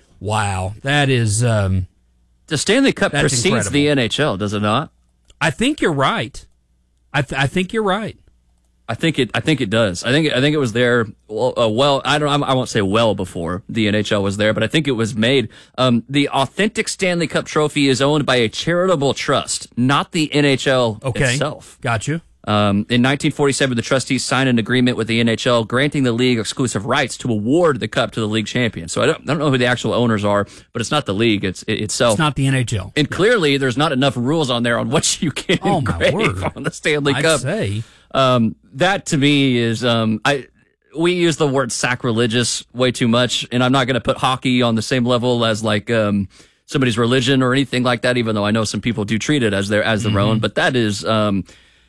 Wow, that is... Um, the Stanley Cup precedes incredible. the N H L, does it not? I think you're right. I th- I think you're right. I think it. I think it does. I think. I think it was there. Well, uh, well I don't. I won't say well before the N H L was there, but I think it was made. Um, the authentic Stanley Cup trophy is owned by a charitable trust, not the N H L okay. itself. Got you. Um, in nineteen forty-seven, the trustees signed an agreement with the N H L granting the league exclusive rights to award the cup to the league champion. So I don't, I don't know who the actual owners are, but it's not the league, it's it itself. It's not the N H L. And yeah. clearly, there's not enough rules on there on what you can oh, engrave on the Stanley I'd Cup. Say. Um, that to me is um, I. We use the word sacrilegious way too much, and I'm not going to put hockey on the same level as like um, somebody's religion or anything like that. Even though I know some people do treat it as their as their mm-hmm. own, but that is. Um,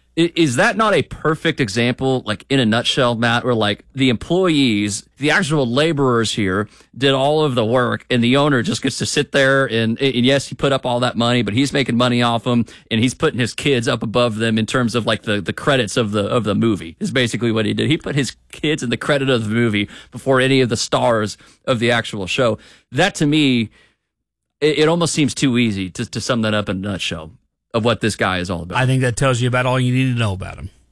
Is that not a perfect example, like in a nutshell, Matt, where like the employees, the actual laborers here did all of the work and the owner just gets to sit there and, and yes, he put up all that money, but he's making money off them and he's putting his kids up above them in terms of like the, the credits of the, of the movie is basically what he did. He put his kids in the credit of the movie before any of the stars of the actual show. That to me, it, it almost seems too easy to, to sum that up in a nutshell of what this guy is all about. I think that tells you about all you need to know about him.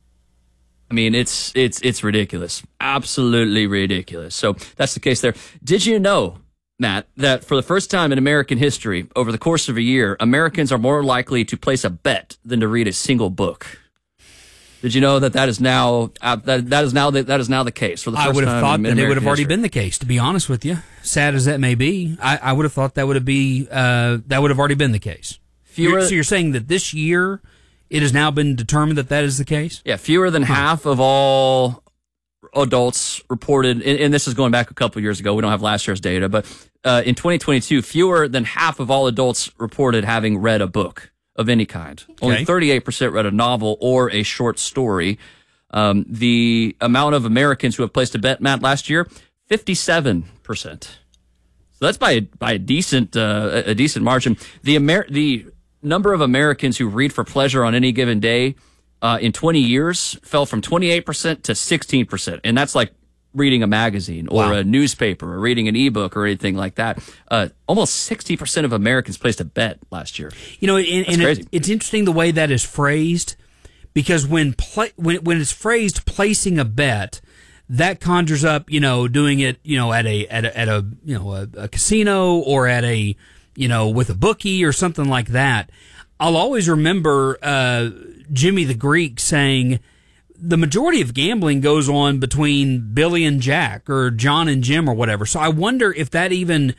I mean, it's it's it's ridiculous. Absolutely ridiculous. So that's the case there. Did you know, Matt, that for the first time in American history, over the course of a year, Americans are more likely to place a bet than to read a single book? Did you know that that is now uh, that that is now the, that is now the case for the first I would have time thought in that American it would have already history. been the case. To be honest with you, sad as that may be, I, I would have thought that would have be uh, that would have already been the case. You're, so you're saying that this year it has now been determined that that is the case? Yeah, fewer than huh. half of all adults reported, and, and this is going back a couple of years ago. We don't have last year's data, but uh, in twenty twenty-two, fewer than half of all adults reported having read a book of any kind. Okay. Only thirty-eight percent read a novel or a short story. Um, the amount of Americans who have placed a bet, Matt, last year, fifty-seven percent. So that's by by a decent uh, a decent margin. The Amer- the number of Americans who read for pleasure on any given day uh, in twenty years fell from twenty-eight percent to sixteen percent. And that's like reading a magazine or wow. a newspaper or reading an ebook or anything like that. Uh, almost sixty percent of Americans placed a bet last year. You know, and, and it, it's interesting the way that is phrased because when play, when when it's phrased placing a bet, that conjures up, you know, doing it, you know, at a at a, at a you know a, a casino or at a you know with a bookie or something like that. I'll always remember uh, Jimmy the Greek saying the majority of gambling goes on between Billy and Jack or John and Jim or whatever. So I wonder if that even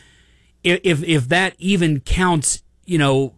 if if that even counts, you know.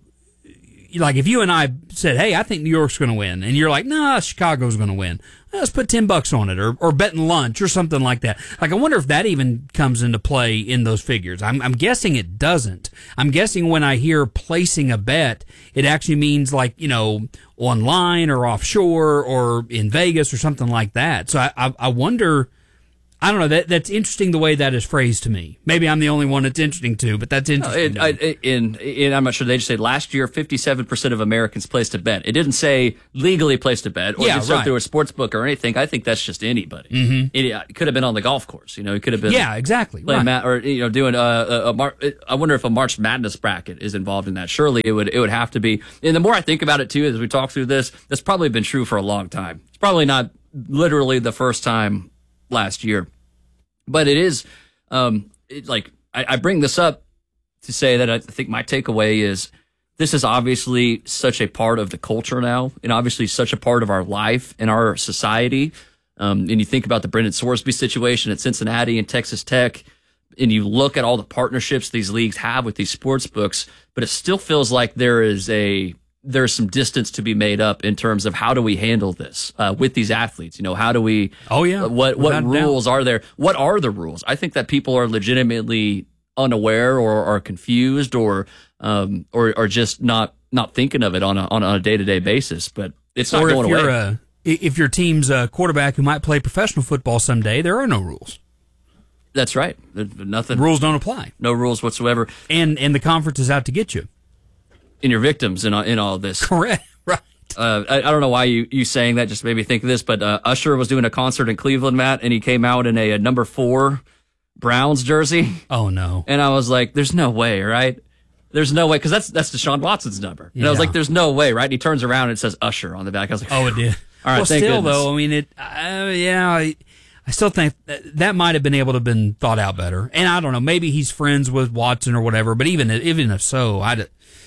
Like if you and I said, hey, I think New York's going to win, and you're like, nah, Chicago's going to win. Well, let's put ten bucks on it, or or betting lunch or something like that. Like I wonder if that even comes into play in those figures. I'm I'm guessing it doesn't. I'm guessing when I hear placing a bet, it actually means like, you know, online or offshore or in Vegas or something like that. So I I, I wonder. I don't know. That that's interesting the way that is phrased to me. Maybe I'm the only one that's interesting to, but that's interesting. No, it, I, in, in, I'm not sure. They just said last year, fifty-seven percent of Americans placed a bet. It didn't say legally placed a bet or yeah, just right. through a sports book or anything. I think that's just anybody. Mm-hmm. It, it could have been on the golf course. You know, it could have been. Yeah, exactly. Playing right. ma- or you know, doing a, a, a Mar- I wonder if a March Madness bracket is involved in that. Surely it would. It would have to be. And the more I think about it too, as we talk through this, that's probably been true for a long time. It's probably not literally the first time last year. But it is, um, it, like, I, I bring this up to say that I think my takeaway is this is obviously such a part of the culture now, and obviously such a part of our life and our society. Um, and you think about the Brendan Sorsby situation at Cincinnati and Texas Tech, and you look at all the partnerships these leagues have with these sports books, but it still feels like there is a there's some distance to be made up in terms of how do we handle this uh, with these athletes? You know, how do we? Oh yeah. Uh, what Without what rules are there? What are the rules? I think that people are legitimately unaware or are confused or um or or just not not thinking of it on a on a day to day basis. But it's not or going if you're away. A, if your team's a quarterback who might play professional football someday, there are no rules. That's right. There's nothing. Rules don't apply. No rules whatsoever. And and the conference is out to get you. In your victims in all, in all this. Correct. Right. Uh, I, I don't know why you, you saying that just made me think of this, but uh, Usher was doing a concert in Cleveland, Matt, and he came out in a, a number four Browns jersey. Oh, no. And I was like, there's no way, right? There's no way, because that's that's Deshaun Watson's number. And yeah. I was like, there's no way, right? And he turns around and it says Usher on the back. I was like, oh, it did. All right, well, thank still, goodness. though, I mean, it. Uh, yeah, I, I still think that, that might have been able to have been thought out better. And I don't know, maybe he's friends with Watson or whatever, but even, even if so, I'd...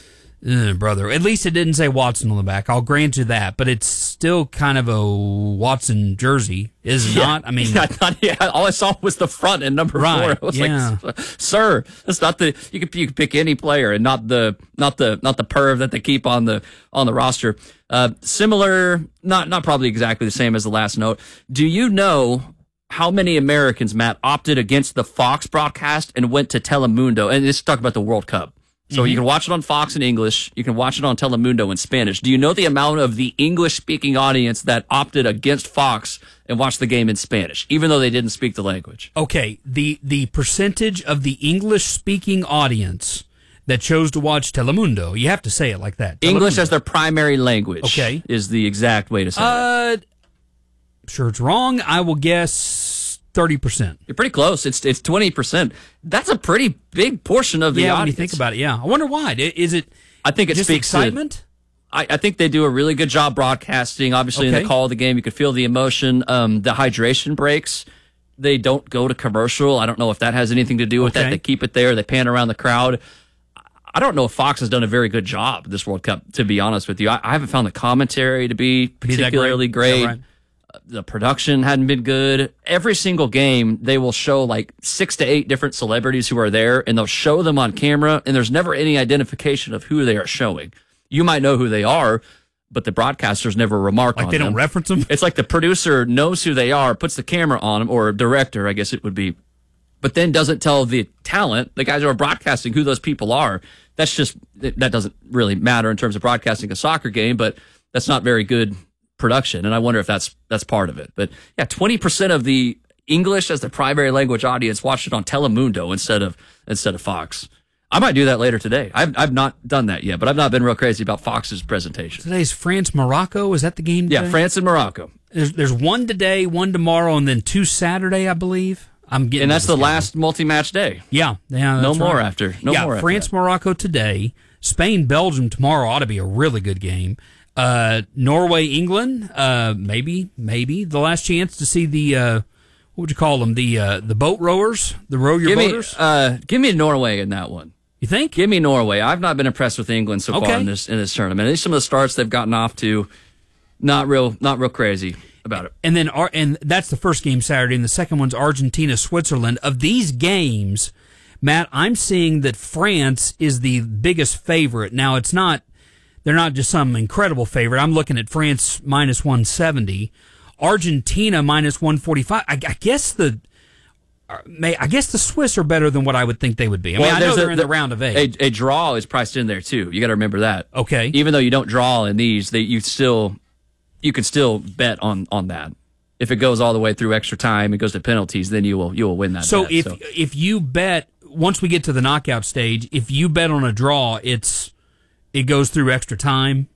Uh, brother, at least it didn't say Watson on the back. I'll grant you that, but it's still kind of a Watson jersey, is it yeah. not? I mean, yeah, not, yeah, all I saw was the front and number right, four. I was yeah. like, sir, that's not the you can you can pick any player and not the not the not the perv that they keep on the on the roster. Uh, similar, not not probably exactly the same as the last note. Do you know how many Americans, Matt, opted against the Fox broadcast and went to Telemundo? And let's talk about the World Cup. So mm-hmm. you can watch it on Fox in English. You can watch it on Telemundo in Spanish. Do you know the amount of the English-speaking audience that opted against Fox and watched the game in Spanish, even though they didn't speak the language? Okay, the the percentage of the English-speaking audience that chose to watch Telemundo, you have to say it like that. Telemundo. English as their primary language okay. is the exact way to say uh, it. I'm sure it's wrong. I will guess thirty percent. You're pretty close. It's it's twenty percent. That's a pretty big portion of the yeah, audience. when you think about it, yeah. I wonder why. Is it I think it just speaks excitement? To, I, I think they do a really good job broadcasting. Obviously, okay. in the call of the game, you could feel the emotion. Um, the hydration breaks, they don't go to commercial. I don't know if that has anything to do with okay. that. They keep it there. They pan around the crowd. I don't know if Fox has done a very good job this World Cup, to be honest with you. I, I haven't found the commentary to be particularly be great. great. Right? The production hadn't been good. Every single game, they will show like six to eight different celebrities who are there, and they'll show them on camera, and there's never any identification of who they are showing. You might know who they are, but the broadcasters never remark like on they them. don't reference them? It's like the producer knows who they are, puts the camera on them, or director, I guess it would be, but then doesn't tell the talent, the guys who are broadcasting, who those people are. That's just, that doesn't really matter in terms of broadcasting a soccer game, but that's not very good production, and I wonder if that's that's part of it. But yeah, twenty percent of the English as the primary language audience watched it on Telemundo instead of instead of Fox. I might do that later today. I've I've not done that yet, but I've not been real crazy about Fox's presentation. Today's France Morocco. Is that the game today? Yeah, France and Morocco. There's there's one today, one tomorrow, and then two Saturday, I believe. I'm getting, and that's the game. last multi-match day. Yeah, yeah. No that's more right. after. No yeah, more. France after Morocco today. Spain Belgium tomorrow ought to be a really good game. Uh, Norway, England, uh, maybe, maybe the last chance to see the, uh, what would you call them? The, uh, the boat rowers, the row your give boaters. Me, uh, give me Norway in that one. You think? Give me Norway. I've not been impressed with England so Okay. far in this in this tournament. At least some of the starts they've gotten off to, not real, not real crazy about it. And then, Ar- and that's the first game Saturday, and the second one's Argentina, Switzerland. Of these games, Matt, I'm seeing that France is the biggest favorite. Now, it's not, they're not just some incredible favorite. I'm looking at France minus one seventy, Argentina minus one forty-five. I, I guess the, May I guess the Swiss are better than what I would think they would be. I mean, Well, I know there's they're a- in the round of eight. A, a draw is priced in there too. You got to remember that. Okay. Even though you don't draw in these, they you still you can still bet on on that. If it goes all the way through extra time, it goes to penalties, then you will you will win that. So bet, if so. if you bet once we get to the knockout stage, if you bet on a draw, it's it goes through extra time.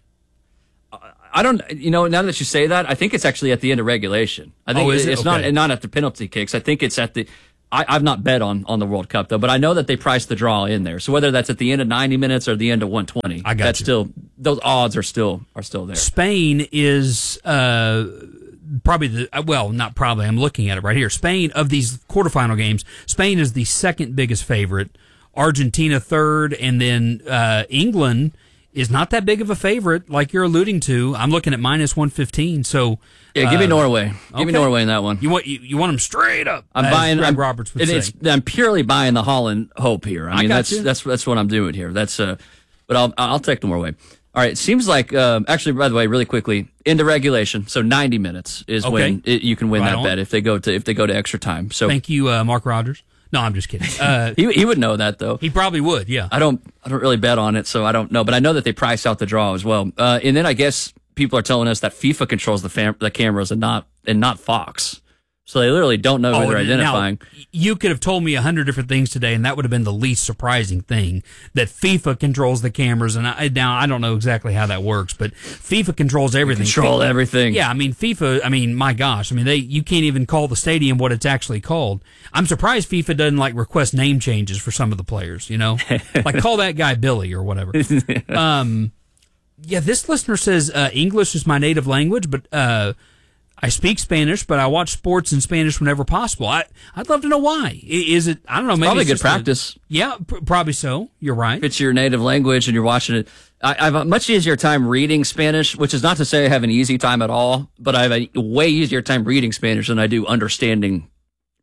I don't, you know, now that you say that, I think it's actually at the end of regulation. I think Oh, is it? it's Okay. not not at the penalty kicks. I think it's at the. I, I've not bet on, on the World Cup though, but I know that they priced the draw in there. So whether that's at the end of ninety minutes or the end of one twenty, I got that's you. still those odds are still are still there. Spain is uh, probably the uh, well, not probably. I'm looking at it right here. Spain, of these quarterfinal games, Spain is the second biggest favorite. Argentina third, and then uh, England is not that big of a favorite, like you're alluding to. I'm looking at minus one fifteen. So Yeah, give me uh, Norway. Give me okay. Norway in that one. You want you, you want them straight up. I'm as buying. Greg I'm, Roberts would and say. it's, I'm purely buying the Holland hope here. I I mean, got that's you. that's that's what I'm doing here. That's uh, but I'll I'll take Norway. All right. It seems like um, actually, by the way, really quickly into regulation. So ninety minutes is Okay. when it, you can win Right that on. bet if they go to if they go to extra time. So Thank you, uh, Mark Rogers. No, I'm just kidding. Uh, he he would know that though. he probably would. Yeah. I don't I don't really bet on it, so I don't know. But I know that they price out the draw as well. Uh, and then I guess people are telling us that FIFA controls the fam- the cameras and not and not Fox. So they literally don't know who they're and now, identifying. you could have told me a hundred different things today, and that would have been the least surprising thing, that FIFA controls the cameras. And I, now I don't know exactly how that works, but FIFA controls everything. Control FIFA everything. Yeah, I mean FIFA. I mean, my gosh, I mean they. You can't even call the stadium what it's actually called. I'm surprised FIFA doesn't like request name changes for some of the players. You know, like call that guy Billy or whatever. um, yeah, this listener says uh, English is my native language, but. Uh, I speak Spanish, but I watch sports in Spanish whenever possible. I, I'd love to know why. I- Is it, I don't know, maybe Probably it's good just a- practice. yeah, pr- probably so. You're right. If it's your native language and you're watching it, I, I have a much easier time reading Spanish, which is not to say I have an easy time at all, but I have a way easier time reading Spanish than I do understanding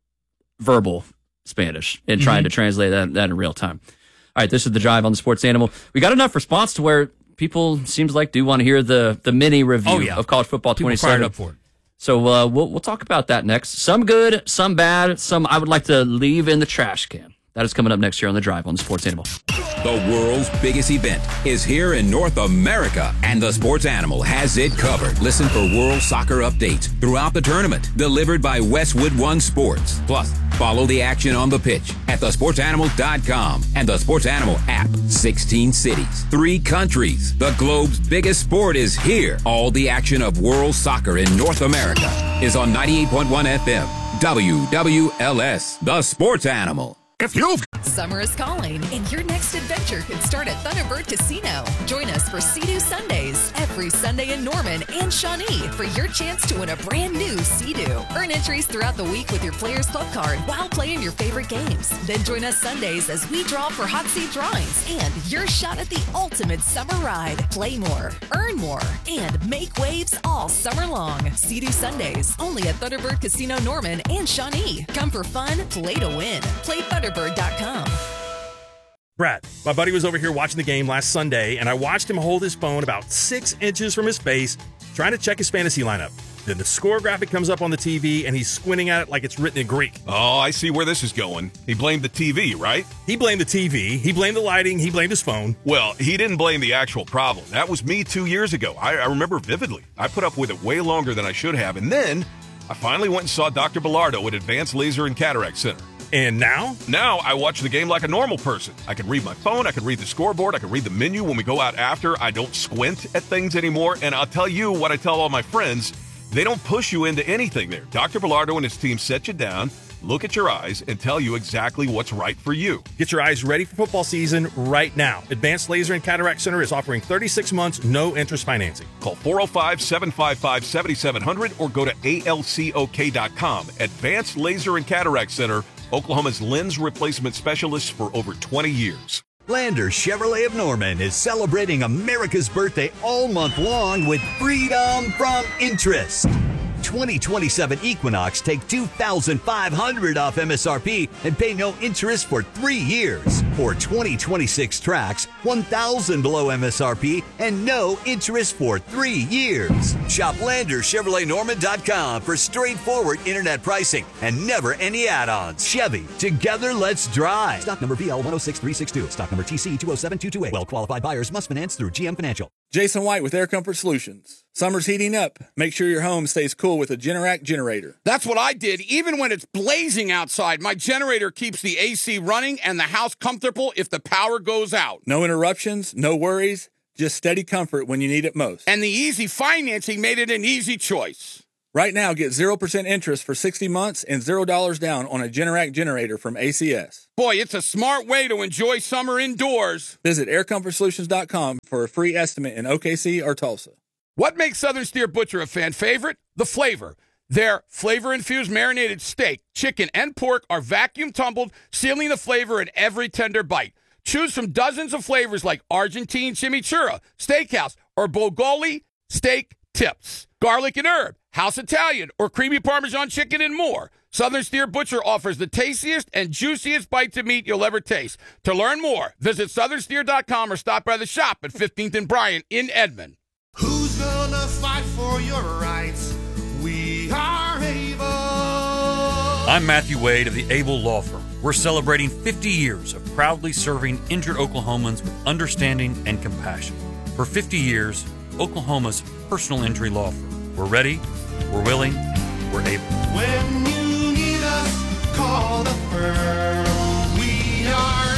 verbal Spanish and trying Mhm. to translate that, that in real time. All right, this is the Drive on the Sports Animal. We got enough response to where people seems like do want to hear the the mini review Oh, yeah. of college football People twenty-seven. fired up for it. So uh, we'll we'll talk about that next. Some good, some bad, some I would like to leave in the trash can. That is coming up next year on the Drive on the Sports Animal. The world's biggest event is here in North America, and the Sports Animal has it covered. Listen for World Soccer updates throughout the tournament, delivered by Westwood One Sports. Plus, follow the action on the pitch at the sports animal dot com and the Sports Animal app. sixteen cities, three countries. The globe's biggest sport is here. All the action of World Soccer in North America is on ninety-eight point one F M. W W L S, the Sports Animal. If you've Summer is calling, and your next adventure could start at Thunderbird Casino. Join us for Sea-Doo Sundays every Sunday in Norman and Shawnee for your chance to win a brand new Sea-Doo. Earn entries throughout the week with your Players Club card while playing your favorite games. Then join us Sundays as we draw for hot seat drawings and your shot at the ultimate summer ride. Play more, earn more, and make waves all summer long. Sea-Doo Sundays only at Thunderbird Casino Norman and Shawnee. Come for fun, play to win. Play Thunderbird dot com. Brad, my buddy was over here watching the game last Sunday, and I watched him hold his phone about six inches from his face, trying to check his fantasy lineup. Then the score graphic comes up on the T V, and he's squinting at it like it's written in Greek. Oh, I see where this is going. He blamed the T V, right? He blamed the T V, he blamed the lighting, he blamed his phone. Well, he didn't blame the actual problem. That was me two years ago. I, I remember vividly. I put up with it way longer than I should have, and then I finally went and saw Doctor Bilardo at Advanced Laser and Cataract Center. And now? Now I watch the game like a normal person. I can read my phone, I can read the scoreboard, I can read the menu when we go out after. I don't squint at things anymore, and I'll tell you what I tell all my friends. They don't push you into anything there. Doctor Bilardo and his team set you down. look at your eyes, and tell you exactly what's right for you. Get your eyes ready for football season right now. Advanced Laser and Cataract Center is offering thirty-six months, no interest financing. Call four oh five, seven five five, seven seven zero zero or go to A L C O K dot com. Advanced Laser and Cataract Center, Oklahoma's lens replacement specialists for over twenty years. Lander Chevrolet of Norman is celebrating America's birthday all month long with freedom from interest. twenty twenty-seven Equinox take two thousand five hundred dollars off M S R P and pay no interest for three years. Or twenty twenty-six Trax, one thousand dollars below M S R P and no interest for three years. Shop Lander Chevrolet Norman dot com for straightforward internet pricing and never any add-ons. Chevy, together let's drive. Stock number B L one oh six three six two. Stock number T C two oh seven two two eight. Well-qualified buyers must finance through G M Financial. Jason White with Air Comfort Solutions. Summer's heating up. Make sure your home stays cool with a Generac generator. That's what I did. Even when it's blazing outside, my generator keeps the A C running and the house comfortable if the power goes out. No interruptions, no worries, just steady comfort when you need it most. And the easy financing made it an easy choice. Right now, get zero percent interest for sixty months and zero dollars down on a Generac generator from A C S. Boy, it's a smart way to enjoy summer indoors. Visit air comfort solutions dot com for a free estimate in O K C or Tulsa. What makes Southern Steer Butcher a fan favorite? The flavor. Their flavor-infused marinated steak, chicken, and pork are vacuum tumbled, sealing the flavor in every tender bite. Choose from dozens of flavors like Argentine chimichurri, steakhouse, or Bogoli steak tips, garlic and herb, house Italian, or creamy Parmesan chicken, and more. Southern Steer Butcher offers the tastiest and juiciest bites of meat you'll ever taste. To learn more, visit southern steer dot com or stop by the shop at fifteenth and Bryant in Edmond. Who's gonna fight for your rights? We are able. I'm Matthew Wade of the Able Law Firm. We're celebrating fifty years of proudly serving injured Oklahomans with understanding and compassion. For fifty years, Oklahoma's personal injury law firm. We're ready, we're willing, we're able. When you need us, call the firm. We are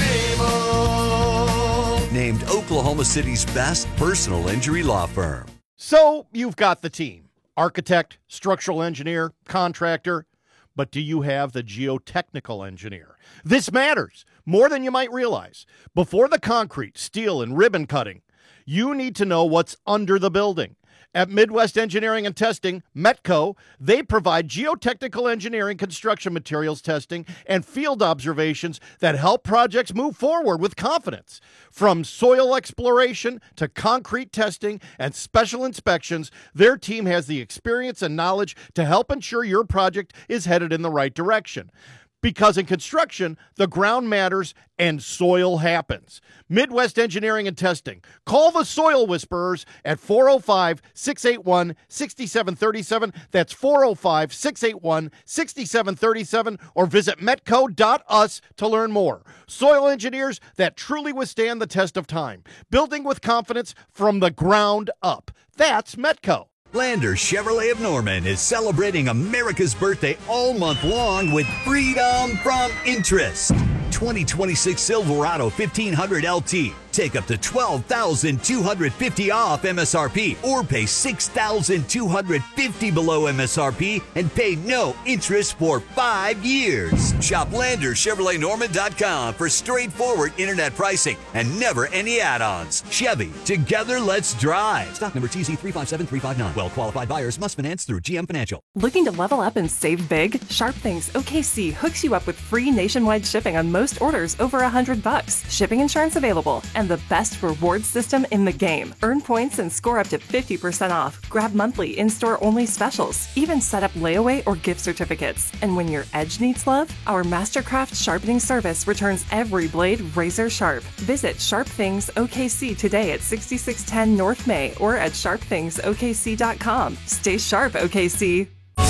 able. Named Oklahoma City's best personal injury law firm. So you've got the team. Architect, structural engineer, contractor. But do you have the geotechnical engineer? This matters more than you might realize. Before the concrete, steel, and ribbon cutting, you need to know what's under the building. At Midwest Engineering and Testing, Metco, they provide geotechnical engineering, construction materials testing, and field observations that help projects move forward with confidence. From soil exploration to concrete testing and special inspections, their team has the experience and knowledge to help ensure your project is headed in the right direction. Because in construction, the ground matters and soil happens. Midwest Engineering and Testing. Call the Soil Whisperers at four oh five, six eight one, six seven three seven. That's four oh five, six eight one, six seven three seven. Or visit metco dot u s to learn more. Soil engineers that truly withstand the test of time. Building with confidence from the ground up. That's Metco. Lander Chevrolet of Norman is celebrating America's birthday all month long with freedom from interest. twenty twenty-six Silverado fifteen hundred L T. Take up to twelve thousand two hundred fifty dollars off M S R P or pay six thousand two hundred fifty dollars below M S R P and pay no interest for five years. Shop Lander Chevrolet Norman dot com for straightforward internet pricing and never any add-ons. Chevy, together let's drive. Stock number T C three five seven three five nine. Well-qualified buyers must finance through G M Financial. Looking to level up and save big? Sharp Things O K C hooks you up with free nationwide shipping on most orders over one hundred bucks. Shipping insurance available and the best reward system in the game. Earn points and score up to fifty percent off. Grab monthly in-store only specials. Even set up layaway or gift certificates. And when your edge needs love, our Mastercraft sharpening service returns every blade razor sharp. Visit Sharp Things O K C today at sixty-six ten North May or at sharp things O K C dot com. Stay sharp, O K C.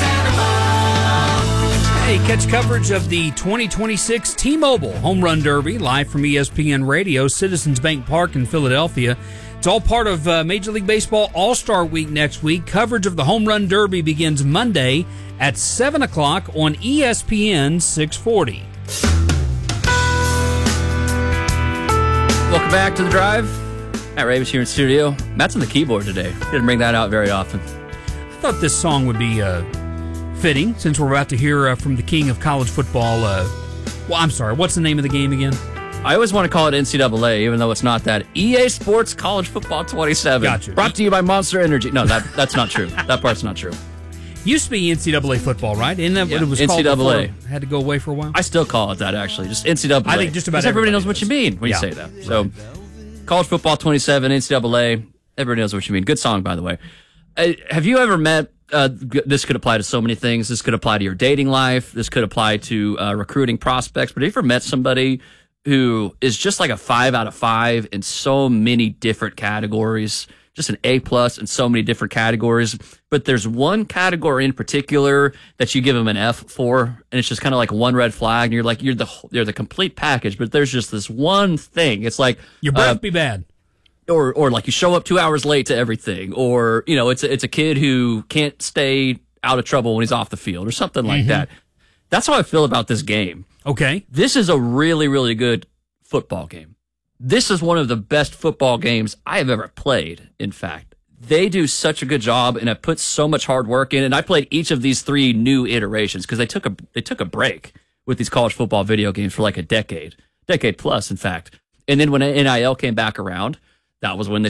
Hey, catch coverage of the twenty twenty-six T-Mobile Home Run Derby live from E S P N Radio, Citizens Bank Park in Philadelphia. It's all part of uh, Major League Baseball All-Star Week next week. Coverage of the Home Run Derby begins Monday at seven o'clock on E S P N six forty. Welcome back to The Drive. Matt Ravis here in studio. Matt's on the keyboard today. Didn't bring that out very often. I thought this song would be uh, fitting, since we're about to hear uh, from the king of college football. Uh, well, I'm sorry, what's the name of the game again? I always want to call it N C double A, even though it's not that. E A Sports College Football twenty-seven. Gotcha. Brought to you by Monster Energy. No, that that's not true. That part's not true. Used to be N C double A football, right? Isn't that Yeah, what it was N C double A. called before? Had to go away for a while? I still call it that, actually. Just N C double A. I think just about Because everybody knows everybody what you mean when Yeah. you say that. So, College Football twenty-seven, N C double A, everybody knows what you mean. Good song, by the way. Uh, have you ever met, uh, g- this could apply to so many things. This could apply to your dating life. This could apply to uh, recruiting prospects. But have you ever met somebody who is just like a five out of five in so many different categories? Just an A plus in so many different categories. But there's one category in particular that you give them an F for, and it's just kind of like one red flag. And you're like, you're the you're the complete package. But there's just this one thing. It's like Your breath uh, be bad. or or like you show up two hours late to everything, or you know, it's a, it's a kid who can't stay out of trouble when he's off the field, or something like Mhm. that. That's how I feel about this game. Okay, this is a really really good football game. This is one of the best football games I have ever played. In fact, they do such a good job and have put so much hard work in. And I played each of these three new iterations because they took a they took a break with these college football video games for like a decade, decade plus, in fact. And then when N I L came back around, that was when they